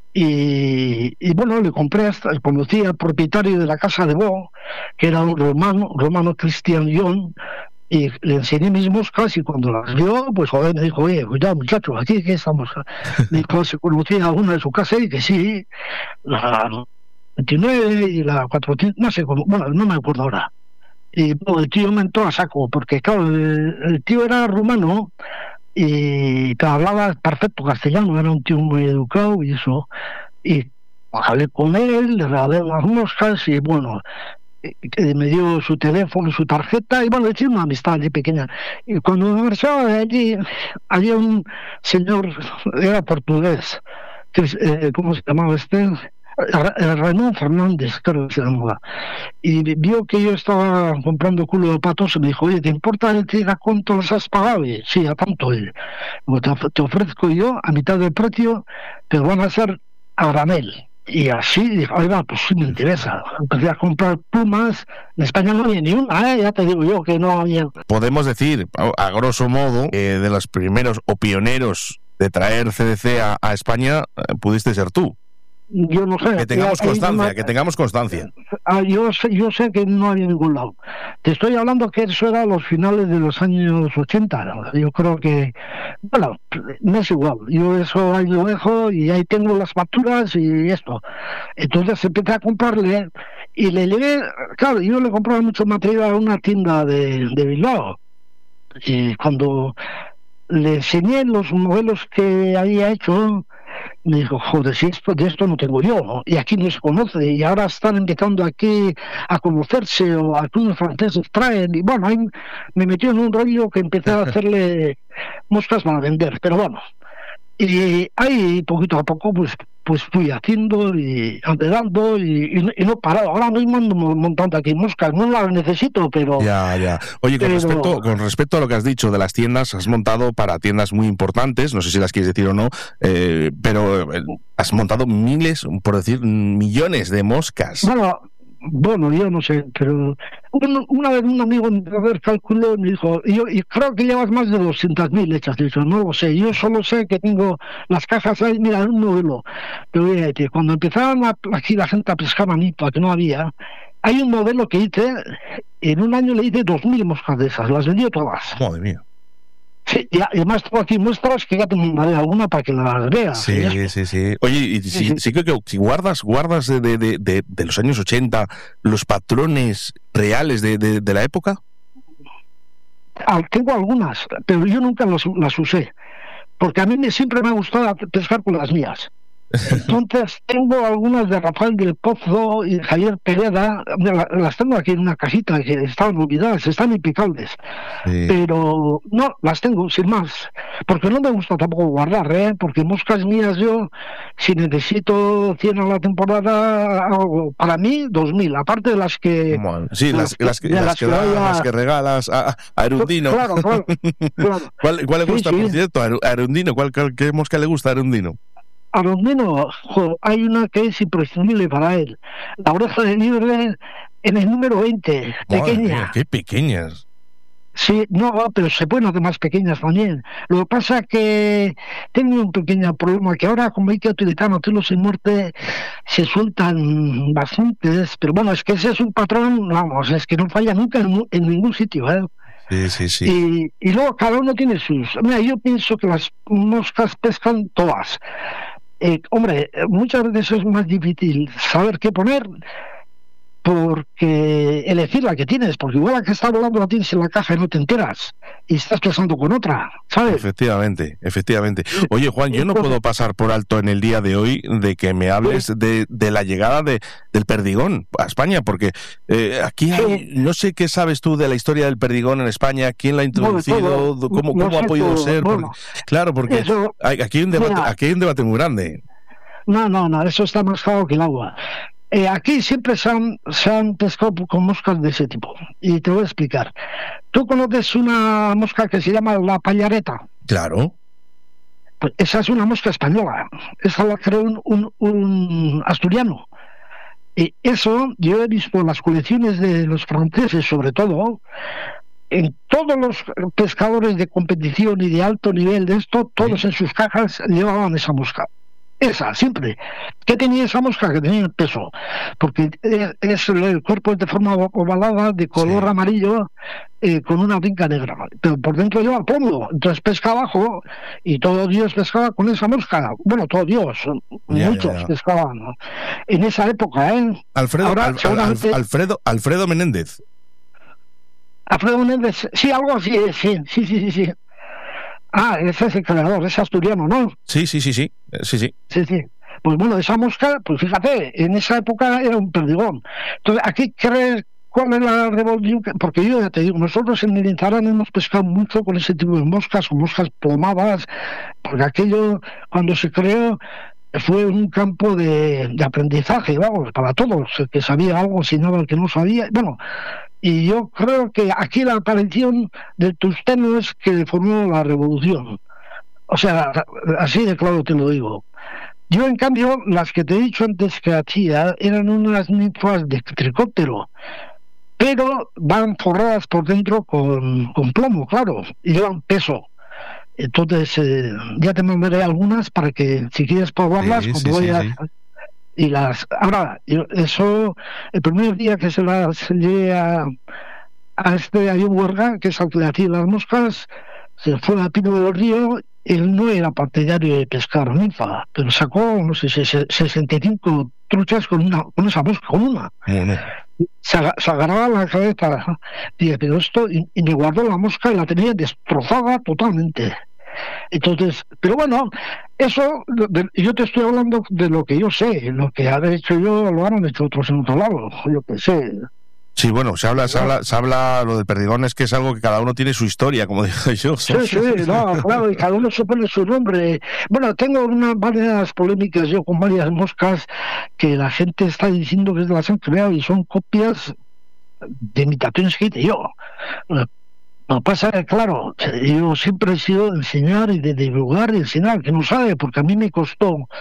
y, y bueno, le compré hasta, conocí al propietario de la casa de Bo, que era un romano, romano Christian John, y le enseñé mis moscas y cuando las vio, pues joder, me dijo, oye, cuidado muchachos, aquí que estamos. Me dijo, se conocía a una de su casa y que sí, la veintinueve y la cuatrocientos, no sé cómo, bueno, no me acuerdo ahora. Y bueno, el tío me entró a saco, porque claro, el, el tío era rumano y hablaba perfecto castellano, era un tío muy educado y eso. Y hablé con él, le regalé unas moscas y bueno, me dio su teléfono, su tarjeta y bueno, le hice una amistad allí pequeña. Y cuando me marchaba de allí, había un señor, era portugués, que, eh, ¿cómo se llamaba este? Ramón Fernández, creo que se llamaba, y vio que yo estaba comprando culo de patos y me dijo, oye, ¿te importa decir a cuánto los has pagado? Y, sí, a tanto. Y, te ofrezco yo a mitad del precio, pero van a ser a granel. Y así, dije, ahí va, pues sí me interesa. Empecé a comprar plumas, en España no había ni una, ¿eh? Ya te digo yo que no había. Podemos decir, a, a grosso modo, eh, de los primeros o pioneros de traer C D C a, a España, eh, pudiste ser tú. Yo no sé. Que tengamos ya, constancia, no, que tengamos constancia. Ah, yo sé, yo sé que no había ningún lado. Te estoy hablando que eso era a los finales de los años ochenta. ¿No? Yo creo que, bueno, no es igual. Yo eso ahí lo dejo y ahí tengo las facturas y esto. Entonces empecé a comprarle y le llevé, claro, yo le compraba mucho material a una tienda de, de Bilbao. Y cuando le enseñé los modelos que había hecho, me dijo, joder, si esto, de esto no tengo yo, ¿no? Y aquí no se conoce, y ahora están empezando aquí a conocerse, o algunos franceses traen, y bueno, ahí me metió en un rollo que empecé a hacerle moscas para vender, pero bueno, y ahí poquito a poco pues pues fui haciendo y andando y, y, no, y no parado. Ahora mismo ando montando aquí moscas, no las necesito, pero... Ya, ya. Oye, con, pero... respecto, con respecto a lo que has dicho de las tiendas, has montado para tiendas muy importantes, no sé si las quieres decir o no, eh, pero eh, has montado miles, por decir, millones de moscas. Bueno, bueno, yo no sé, pero un, una vez un amigo me a ver cálculo y me dijo, y yo y creo que llevas más de doscientas mil hechas. Y yo, no lo sé, yo solo sé que tengo las cajas ahí, mira, un modelo. Pero voy a decir, cuando empezaron a, aquí la gente a pescar manito, que no había, hay un modelo que hice, en un año le hice dos mil moscas de esas, las vendí todas. Madre mía. Sí, y además tengo aquí muestras que ya te mandaré alguna para que las veas. Sí, sí, sí, sí. Oye, y sí, sí. sí que, que si guardas, guardas de, de, de, de los años ochenta los patrones reales de, de, de la época. Ah, tengo algunas, pero yo nunca los, las usé, porque a mí me, siempre me ha gustado pescar con las mías. Entonces tengo algunas de Rafael del Pozo y Javier Pereda, las tengo aquí en una cajita que están olvidadas, están impecables, sí. Pero no, las tengo sin más, porque no me gusta tampoco guardar, ¿eh? Porque moscas mías yo, si necesito cien a la temporada, hago para mí dos mil, aparte de las que... Bueno, sí, las, las, las, que, las, las, que, que vaya... las que regalas a, a Arundino. Claro, claro. claro. ¿Cuál, cuál le gusta, sí, por sí. cierto, a Arundino? ¿Cuál, ¿Qué mosca le gusta a Arundino? A los menos, jo, hay una que es imprescindible para él. La oreja de liebre en el número veinte, pequeña. Mía, ¡qué pequeñas! Sí, no, pero se pueden hacer más pequeñas también. Lo que pasa es que tengo un pequeño problema, que ahora como hay que utilizar modelos sin muerte, se sueltan bastantes, pero bueno, es que ese es un patrón, vamos, es que no falla nunca en, en ningún sitio, ¿eh? Sí, sí, sí. Y, y luego cada uno tiene sus... Mira, yo pienso que las moscas pescan todas. Eh, hombre, muchas veces es más difícil saber qué poner porque elegir la que tienes, porque igual la que está volando la tienes en la caja y no te enteras y estás pensando con otra, ¿sabes? Efectivamente, efectivamente. Oye, Juan, yo no puedo pasar por alto en el día de hoy de que me hables de, de la llegada de del perdigón a España, porque eh, aquí hay, no sé qué sabes tú de la historia del perdigón en España, quién la ha introducido, bueno, todo, cómo, cómo ha podido todo, ser. Bueno, porque, claro, porque eso, hay, aquí, hay un debate, mira, aquí hay un debate muy grande. No, no, no, eso está más claro que el agua. Eh, aquí siempre se han, se han pescado con moscas de ese tipo. Y te voy a explicar. ¿Tú conoces una mosca que se llama la pallareta? Claro. Pues esa es una mosca española. Esa la creó un, un, un asturiano. Y eso yo he visto en las colecciones de los franceses, sobre todo, en todos los pescadores de competición y de alto nivel de esto, todos en sus cajas llevaban esa mosca. Esa, siempre. ¿Qué tenía esa mosca? Que tenía el peso. Porque es el cuerpo es de forma ovalada, de color sí. amarillo, eh, con una brinca negra. Pero por dentro lleva plomo. Entonces pesca abajo y todo Dios pescaba con esa mosca. Bueno, todo Dios. Ya, muchos ya, ya. pescaban, ¿no? En esa época, ¿eh? Alfredo, Ahora, al, seguramente... al, Alfredo, Alfredo Menéndez. Alfredo Menéndez, sí, algo así, sí, sí, sí, sí. sí. Ah, ese es el creador, es asturiano, ¿no? Sí, sí, sí, sí, sí, sí. Sí, sí. Pues bueno, esa mosca, pues fíjate, en esa época era un perdigón. Entonces, aquí crees cuál es la revolución, porque yo ya te digo, nosotros en el Intarán hemos pescado mucho con ese tipo de moscas, o moscas plomadas, porque aquello, cuando se creó, fue un campo de, de aprendizaje, vamos, para todos, el que sabía algo enseñaba al que no sabía, bueno... Y yo creo que aquí la aparición del tusteno es que formó la revolución. O sea, así de claro te lo digo. Yo, en cambio, las que te he dicho antes que hacía eran unas ninfas de tricóptero, pero van forradas por dentro con, con plomo, claro, y llevan peso. Entonces, eh, ya te mandaré algunas para que, si quieres probarlas, sí, como sí, voy a... Sí, sí. Y las ahora yo, eso el primer día que se las llegué a, a este a John Huerga, que es al que le hacía las moscas, se fue a Pino del Río. Él no era partidario de pescar ninfa, pero sacó no sé sesenta y cinco truchas con una con esa mosca, con una mm. se, se agarraba la cabeza, dije, pero esto y, y me guardó la mosca y la tenía destrozada totalmente. Entonces, pero bueno, eso, de, yo te estoy hablando de lo que yo sé, lo que habré hecho yo lo han hecho otros en otro lado, yo qué sé. Sí, bueno, se habla, se habla, se habla, lo del perdigón es que es algo que cada uno tiene su historia, como dije yo. Sí, sí, no, claro, y cada uno se pone su nombre. Bueno, tengo unas varias polémicas yo con varias moscas que la gente está diciendo que las han creado y son copias de imitaciones que hice yo. Lo que pasa es que, claro, yo siempre he sido de enseñar y de divulgar y enseñar, que no sabe, porque a mí me costó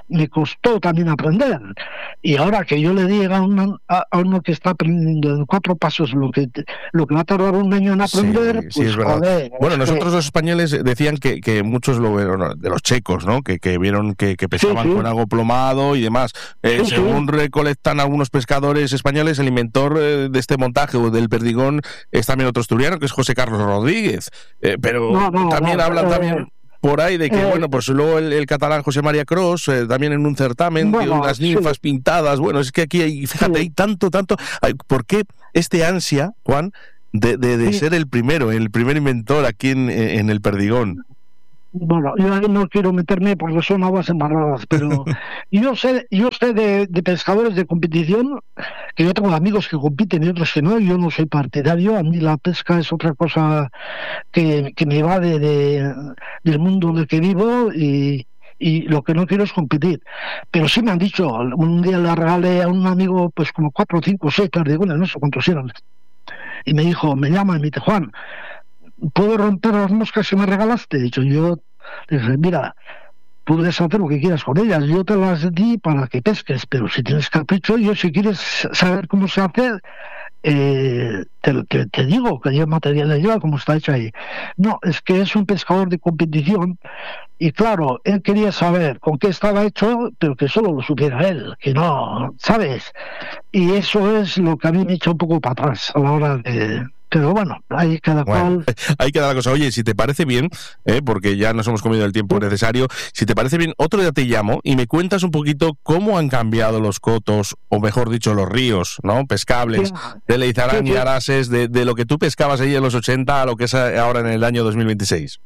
me costó también aprender. Y ahora que yo le diga a, una, a, a uno que está aprendiendo en cuatro pasos lo que lo que va a tardar un año en aprender, sí, pues sí, es verdad. Joder, bueno, es nosotros que... los españoles decían que, que muchos lo vieron, de los checos, ¿no? Que, que vieron que, que pescaban sí, sí. con algo plomado y demás. Eh, sí, según sí. recolectan algunos pescadores españoles, el inventor eh, de este montaje o del perdigón es también otro asturiano, que es José Carlos Rodríguez. Eh, pero no, no, también no, hablan eh, también... por ahí de que, eh, bueno, pues luego el, el catalán José María Cros, eh, también en un certamen, bueno, de unas ninfas sí. pintadas. Bueno, es que aquí hay, fíjate, Sí. hay tanto, tanto. Ay, ¿por qué este ansia, Juan, de, de, de Sí. ser el primero, el primer inventor aquí en, en el perdigón? Bueno, yo ahí no quiero meterme porque son aguas embarradas, pero yo sé, yo sé de, de pescadores de competición, que yo tengo amigos que compiten y otros que no, yo no soy partidario, a mí la pesca es otra cosa que, que me va de, de, del mundo en el que vivo y, y lo que no quiero es competir. Pero sí me han dicho, un día le regalé a un amigo pues como cuatro, cinco, seis perdigones, no sé cuántos eran, y me dijo, me llama y me dice, Juan, ¿puedo romper las moscas que me regalaste? He dicho, yo le dije, mira, puedes hacer lo que quieras con ellas, yo te las di para que pesques, pero si tienes capricho, yo si quieres saber cómo se hace, eh, te, te, te digo que lleva material de lleva, como está hecho ahí. No, es que es un pescador de competición y claro, él quería saber con qué estaba hecho, pero que solo lo supiera él, que no, ¿sabes? Y eso es lo que a mí me echa un poco para atrás a la hora de... Pero bueno, ahí cada Bueno, cual... ahí queda la cosa. Oye, si te parece bien, eh, porque ya nos hemos comido el tiempo necesario, si te parece bien, otro día te llamo y me cuentas un poquito cómo han cambiado los cotos, o mejor dicho, los ríos, ¿no? Pescables, de Leizarán Sí, y sí. Arases, de, de lo que tú pescabas ahí en los ochenta a lo que es ahora en el año dos mil veintiséis.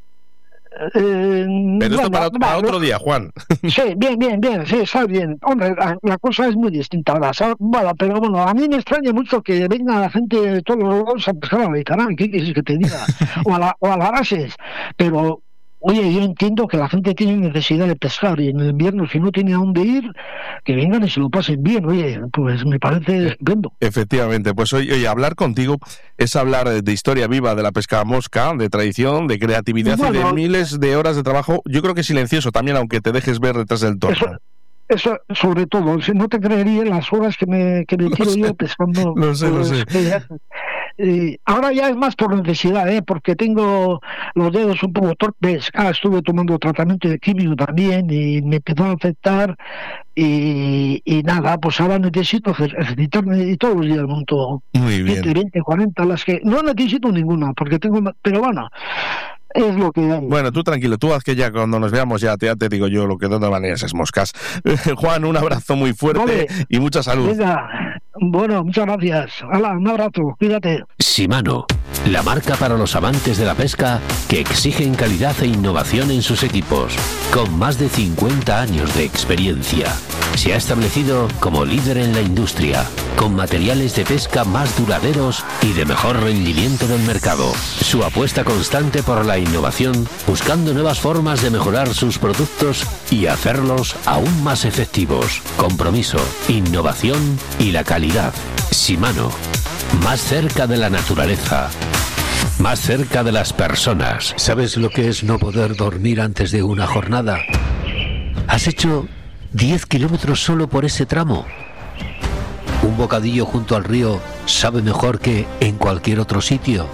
Eh, Pero esto bueno, para, para bueno, otro día, Juan. Sí, bien, bien, bien, sí, está bien. Hombre, la, la cosa es muy distinta ahora. ¿sabes? Bueno, pero bueno, a mí me extraña mucho que venga la gente de todos los lados a pescar a la Leizarán, ¿qué quieres que te diga? O a, la, o a las Arases. Pero, oye, yo entiendo que la gente tiene necesidad de pescar y en el invierno, si no tiene a dónde ir, que vengan y se lo pasen bien. Oye, pues me parece estupendo. Efectivamente, pues oye, oye, hablar contigo es hablar de historia viva de la pesca mosca, de tradición, de creatividad Bueno, y de miles de horas de trabajo. Yo creo que silencioso también, aunque te dejes ver detrás del torno. Eso, eso sobre todo, si no te creería las horas que me, que me tiro sé, yo pescando. lo sé, lo pues, sé. que ya- y ahora ya es más por necesidad, ¿eh? Porque tengo los dedos un poco torpes. Ah, estuve tomando tratamiento de quimio también y me empezó a afectar. Y, y nada, pues ahora necesito ejer- ejercitarme y todos los días monto Muy veinte, bien. veinte, cuarenta, las que no necesito ninguna, porque tengo, ma- pero bueno, es lo que hay. Bueno, tú tranquilo, tú haz que ya cuando nos veamos ya te, ya te digo yo lo que de todas maneras es moscas. Juan, un abrazo muy fuerte Vale. y mucha salud. Venga, bueno, muchas gracias. Hala, un abrazo, cuídate. Shimano, la marca para los amantes de la pesca que exigen calidad e innovación en sus equipos. Con más de cincuenta años de experiencia, se ha establecido como líder en la industria, con materiales de pesca más duraderos y de mejor rendimiento del mercado. Su apuesta constante por la innovación, buscando nuevas formas de mejorar sus productos y hacerlos aún más efectivos. Compromiso, innovación y la calidad. Shimano, más cerca de la naturaleza, más cerca de las personas. ¿Sabes lo que es no poder dormir antes de una jornada? ¿Has hecho diez kilómetros solo por ese tramo? Un bocadillo junto al río sabe mejor que en cualquier otro sitio.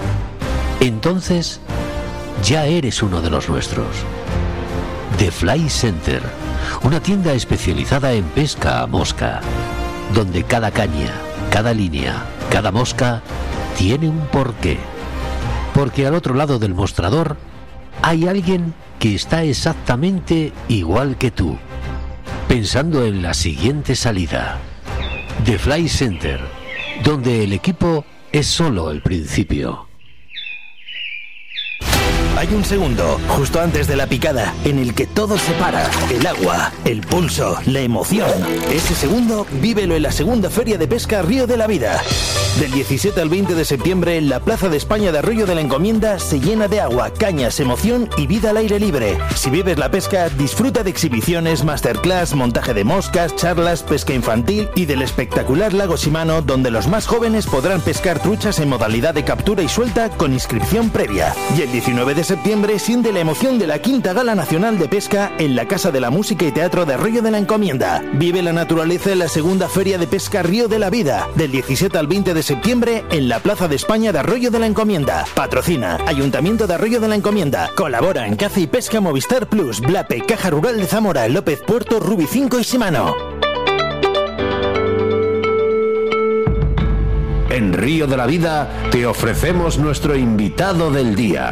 Entonces, ya eres uno de los nuestros. The Fly Center, una tienda especializada en pesca a mosca, donde cada caña, cada línea, cada mosca tiene un porqué. Porque al otro lado del mostrador hay alguien que está exactamente igual que tú, pensando en la siguiente salida. The Fly Center, donde el equipo es solo el principio. Hay un segundo, justo antes de la picada, en el que todo se para. El agua, el pulso, la emoción. Ese segundo, vívelo en la segunda Feria de Pesca Río de la Vida. Del diecisiete al veinte de septiembre, la Plaza de España de Arroyo de la Encomienda se llena de agua, cañas, emoción y vida al aire libre. Si vives la pesca, disfruta de exhibiciones, masterclass, montaje de moscas, charlas, pesca infantil y del espectacular lago Shimano, donde los más jóvenes podrán pescar truchas en modalidad de captura y suelta con inscripción previa. Y el diecinueve de septiembre siente la emoción de la Quinta Gala Nacional de Pesca en la Casa de la Música y Teatro de Arroyo de la Encomienda. Vive la naturaleza en la segunda Feria de Pesca Río de la Vida, del diecisiete al veinte de septiembre en la Plaza de España de Arroyo de la Encomienda. Patrocina Ayuntamiento de Arroyo de la Encomienda. Colabora en Caza y Pesca Movistar Plus, Blape, Caja Rural de Zamora, López Puerto, Rubi cinco y Shimano. En Río de la Vida te ofrecemos nuestro invitado del día.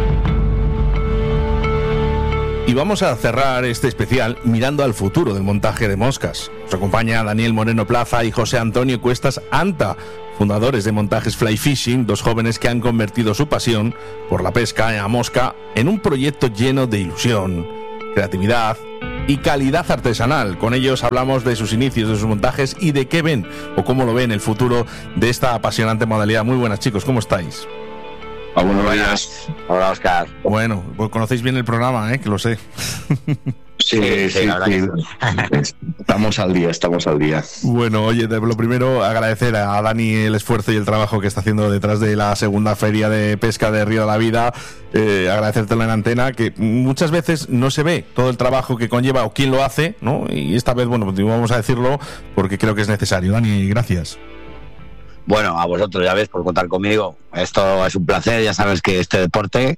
Y vamos a cerrar este especial mirando al futuro del montaje de moscas. Nos acompaña Daniel Moreno Plaza y José Antonio Cuestas Anta, fundadores de Montajes Fly Fishing, dos jóvenes que han convertido su pasión por la pesca a mosca en un proyecto lleno de ilusión, creatividad y calidad artesanal. Con ellos hablamos de sus inicios, de sus montajes y de qué ven o cómo lo ven el futuro de esta apasionante modalidad. Muy buenas, chicos, ¿cómo estáis? Ah, buenos días. Hola, Oscar. Bueno, pues conocéis bien el programa, ¿eh? Que lo sé. Sí, sí, sí, sí. Estamos al día, estamos al día. Bueno, oye, lo primero, agradecer a Dani el esfuerzo y el trabajo que está haciendo detrás de la segunda feria de pesca de Río de la Vida. Eh, agradecértelo en antena, que muchas veces no se ve todo el trabajo que conlleva o quién lo hace, ¿no? Y esta vez, bueno, pues vamos a decirlo porque creo que es necesario. Dani, gracias. Bueno, a vosotros, ya ves, por contar conmigo. Esto es un placer, ya sabes que este deporte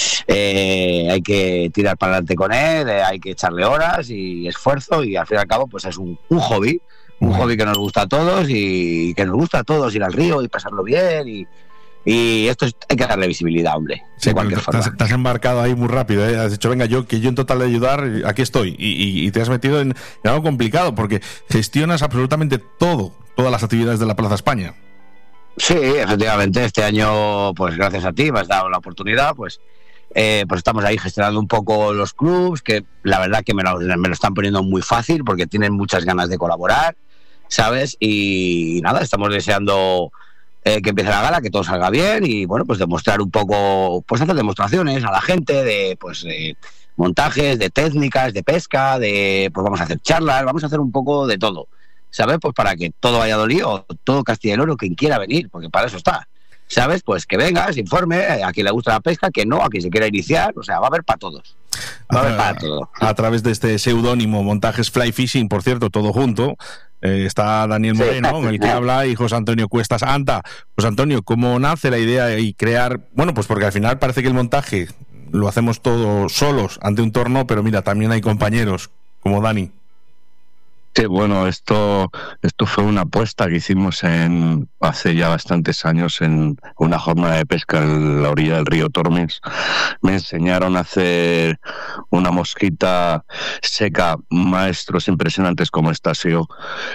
eh, hay que tirar para adelante con él, eh, hay que echarle horas y esfuerzo y al fin y al cabo pues es un, un hobby, un uh-huh. hobby que nos gusta a todos y que nos gusta a todos ir al río y pasarlo bien y, y esto es, hay que darle visibilidad, hombre. Sí, de cualquier forma. Te has, te has embarcado ahí muy rápido, ¿eh? Has dicho, venga, yo que yo en total de ayudar, aquí estoy y, y, y te has metido en, en algo complicado porque gestionas absolutamente todo, todas las actividades de la Plaza España. Sí, efectivamente, este año, pues gracias a ti me has dado la oportunidad, pues eh, pues estamos ahí gestionando un poco los clubs, que la verdad que me lo, me lo están poniendo muy fácil porque tienen muchas ganas de colaborar, ¿sabes? Y nada, estamos deseando eh, que empiece la gala, que todo salga bien y bueno, pues demostrar un poco, pues hacer demostraciones a la gente de pues de montajes, de técnicas, de pesca, de pues vamos a hacer charlas, vamos a hacer un poco de todo. ¿Sabes? Pues para que todo Valladolid o todo Castilla y León, quien quiera venir, porque para eso está. ¿Sabes? Pues que venga, se informe, a quien le gusta la pesca, que no, a quien se quiera iniciar, o sea, va a haber para todos. Va a haber para todo. A través de este seudónimo Montajes Fly Fishing, por cierto, todo junto, eh, está Daniel Moreno, sí. el que habla, y José Antonio Cuestas Anta. José Antonio, ¿cómo nace la idea y crear? Bueno, pues porque al final parece que el montaje lo hacemos todos solos ante un torno, pero mira, también hay compañeros como Dani. Sí, bueno, esto esto fue una apuesta que hicimos en hace ya bastantes años en una jornada de pesca en la orilla del río Tormes. Me enseñaron a hacer una mosquita seca, maestros impresionantes como Estasio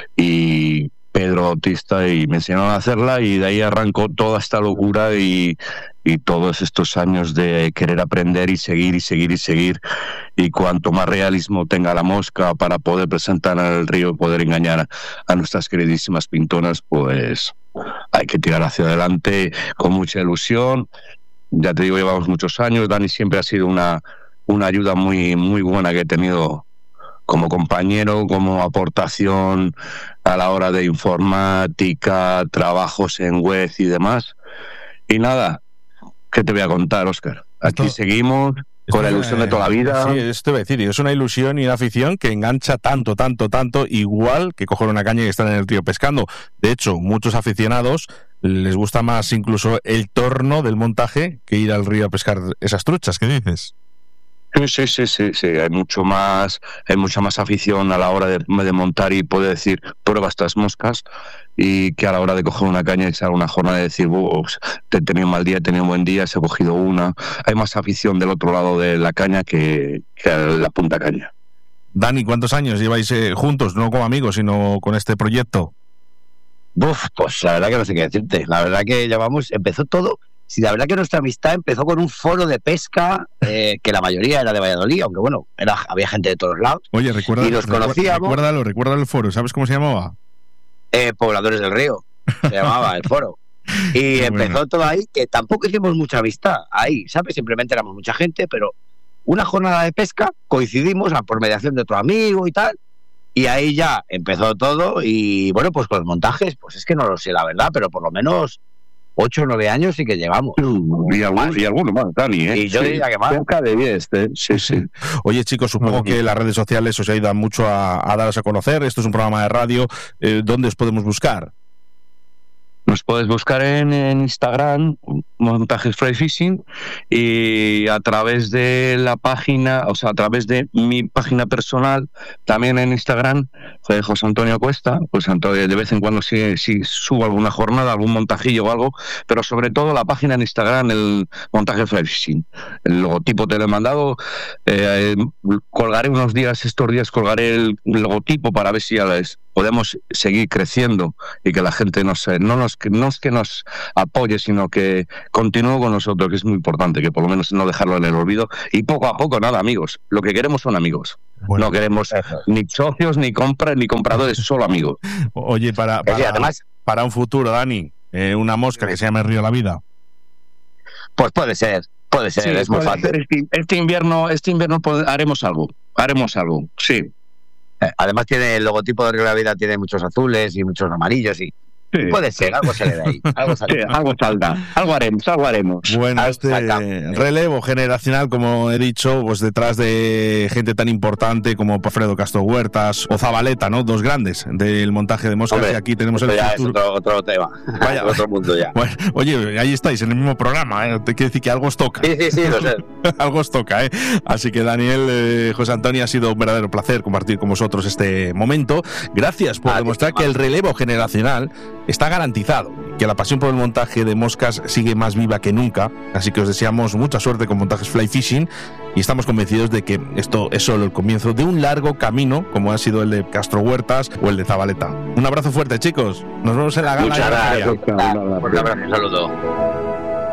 y Pedro Bautista, y me enseñaron a hacerla y de ahí arrancó toda esta locura y, y todos estos años de querer aprender y seguir y seguir y seguir, y cuanto más realismo tenga la mosca para poder presentar al río y poder engañar a nuestras queridísimas pintonas, pues hay que tirar hacia adelante con mucha ilusión. Ya te digo, llevamos muchos años. Dani siempre ha sido una, una ayuda muy, muy buena que he tenido como compañero, como aportación a la hora de informática, trabajos en web y demás. Y nada, ¿qué te voy a contar, Óscar? Aquí esto, seguimos con la ilusión de toda la vida. Sí, esto te voy a decir, es una ilusión y una afición que engancha tanto, tanto, tanto, igual que coger una caña y estar en el río pescando. De hecho, muchos aficionados les gusta más incluso el torno del montaje que ir al río a pescar esas truchas. ¿Qué dices? Sí, sí, sí, sí, sí, hay mucho más, hay mucha más afición a la hora de, de montar y poder decir, prueba estas moscas, y que a la hora de coger una caña y echar una jornada de decir, te he tenido un mal día, he tenido un buen día, se ha cogido una. Hay más afición del otro lado de la caña que, que a la punta caña. Dani, ¿cuántos años lleváis eh, juntos, no como amigos, sino con este proyecto? Uf, pues la verdad que no sé qué decirte. La verdad que llevamos, empezó todo. Sí, la verdad que nuestra amistad empezó con un foro de pesca, eh, que la mayoría era de Valladolid, aunque bueno, era, había gente de todos lados. Oye, recuerda, y nos conocíamos. Recuérdalo, recuérdalo el foro, ¿sabes cómo se llamaba? Eh, Pobladores del Río, se llamaba el foro. Y empezó todo ahí, que tampoco hicimos mucha amistad ahí, ¿sabes? Simplemente éramos mucha gente, pero una jornada de pesca coincidimos por mediación de otro amigo y tal, y ahí ya empezó todo. Y bueno, pues con los montajes, pues es que no lo sé la verdad, pero por lo menos ocho o nueve años sí que llevamos. Y algunos y alguno más, Dani, ¿eh? Y yo sí, diría que más. Cerca de diez, ¿eh? Sí, sí. Oye, chicos, supongo que las redes sociales os ayudan mucho a, a daros a conocer. Esto es un programa de radio. Eh, ¿Dónde os podemos buscar? Nos puedes buscar en, en Instagram, Montajes Fly Fishing, y a través de la página, o sea, a través de mi página personal, también en Instagram, de José Antonio Cuesta. Pues Antonio, de vez en cuando sí, sí subo alguna jornada, algún montajillo o algo, pero sobre todo la página en Instagram, el Montajes Fly Fishing. El logotipo te lo he mandado, eh, colgaré unos días, estos días colgaré el logotipo para ver si ya les podemos seguir creciendo y que la gente nos, no, nos, no es que nos apoye, sino que continúe con nosotros, que es muy importante, que por lo menos no dejarlo en el olvido. Y poco a poco, nada, amigos. Lo que queremos son amigos. Bueno, no queremos ni socios, ni compras, ni compradores, solo amigos. Oye, para, para, sí, además, para un futuro, Dani, eh, una mosca que se llame Río La Vida. Pues puede ser, puede ser, sí, es muy fácil. Este, este invierno, este invierno haremos algo, haremos algo, sí. Además tiene el logotipo de Río La Vida, tiene muchos azules y muchos amarillos y sí. Puede ser, algo sale de ahí. Algo, sí, algo saldrá, algo haremos, algo haremos. Bueno, este relevo generacional, como he dicho, pues detrás de gente tan importante como Alfredo Castro Huertas o Zabaleta, ¿no? Dos grandes del montaje de moscas. Hombre, y aquí tenemos el ya futuro. Es otro, otro tema. Vaya, otro mundo ya. Bueno, oye, ahí estáis en el mismo programa, ¿eh? Te quiero decir que algo os toca. Sí, sí, sí, lo sé. Algo os toca, ¿eh? Así que Daniel, eh, José Antonio, ha sido un verdadero placer compartir con vosotros este momento. Gracias por ah, demostrar que el relevo generacional está garantizado, que la pasión por el montaje de moscas sigue más viva que nunca, así que os deseamos mucha suerte con Montajes Fly Fishing y estamos convencidos de que esto es solo el comienzo de un largo camino como ha sido el de Castro Huertas o el de Zabaleta. Un abrazo fuerte, chicos, nos vemos en la gala. Muchas gracias. Un abrazo, un saludo.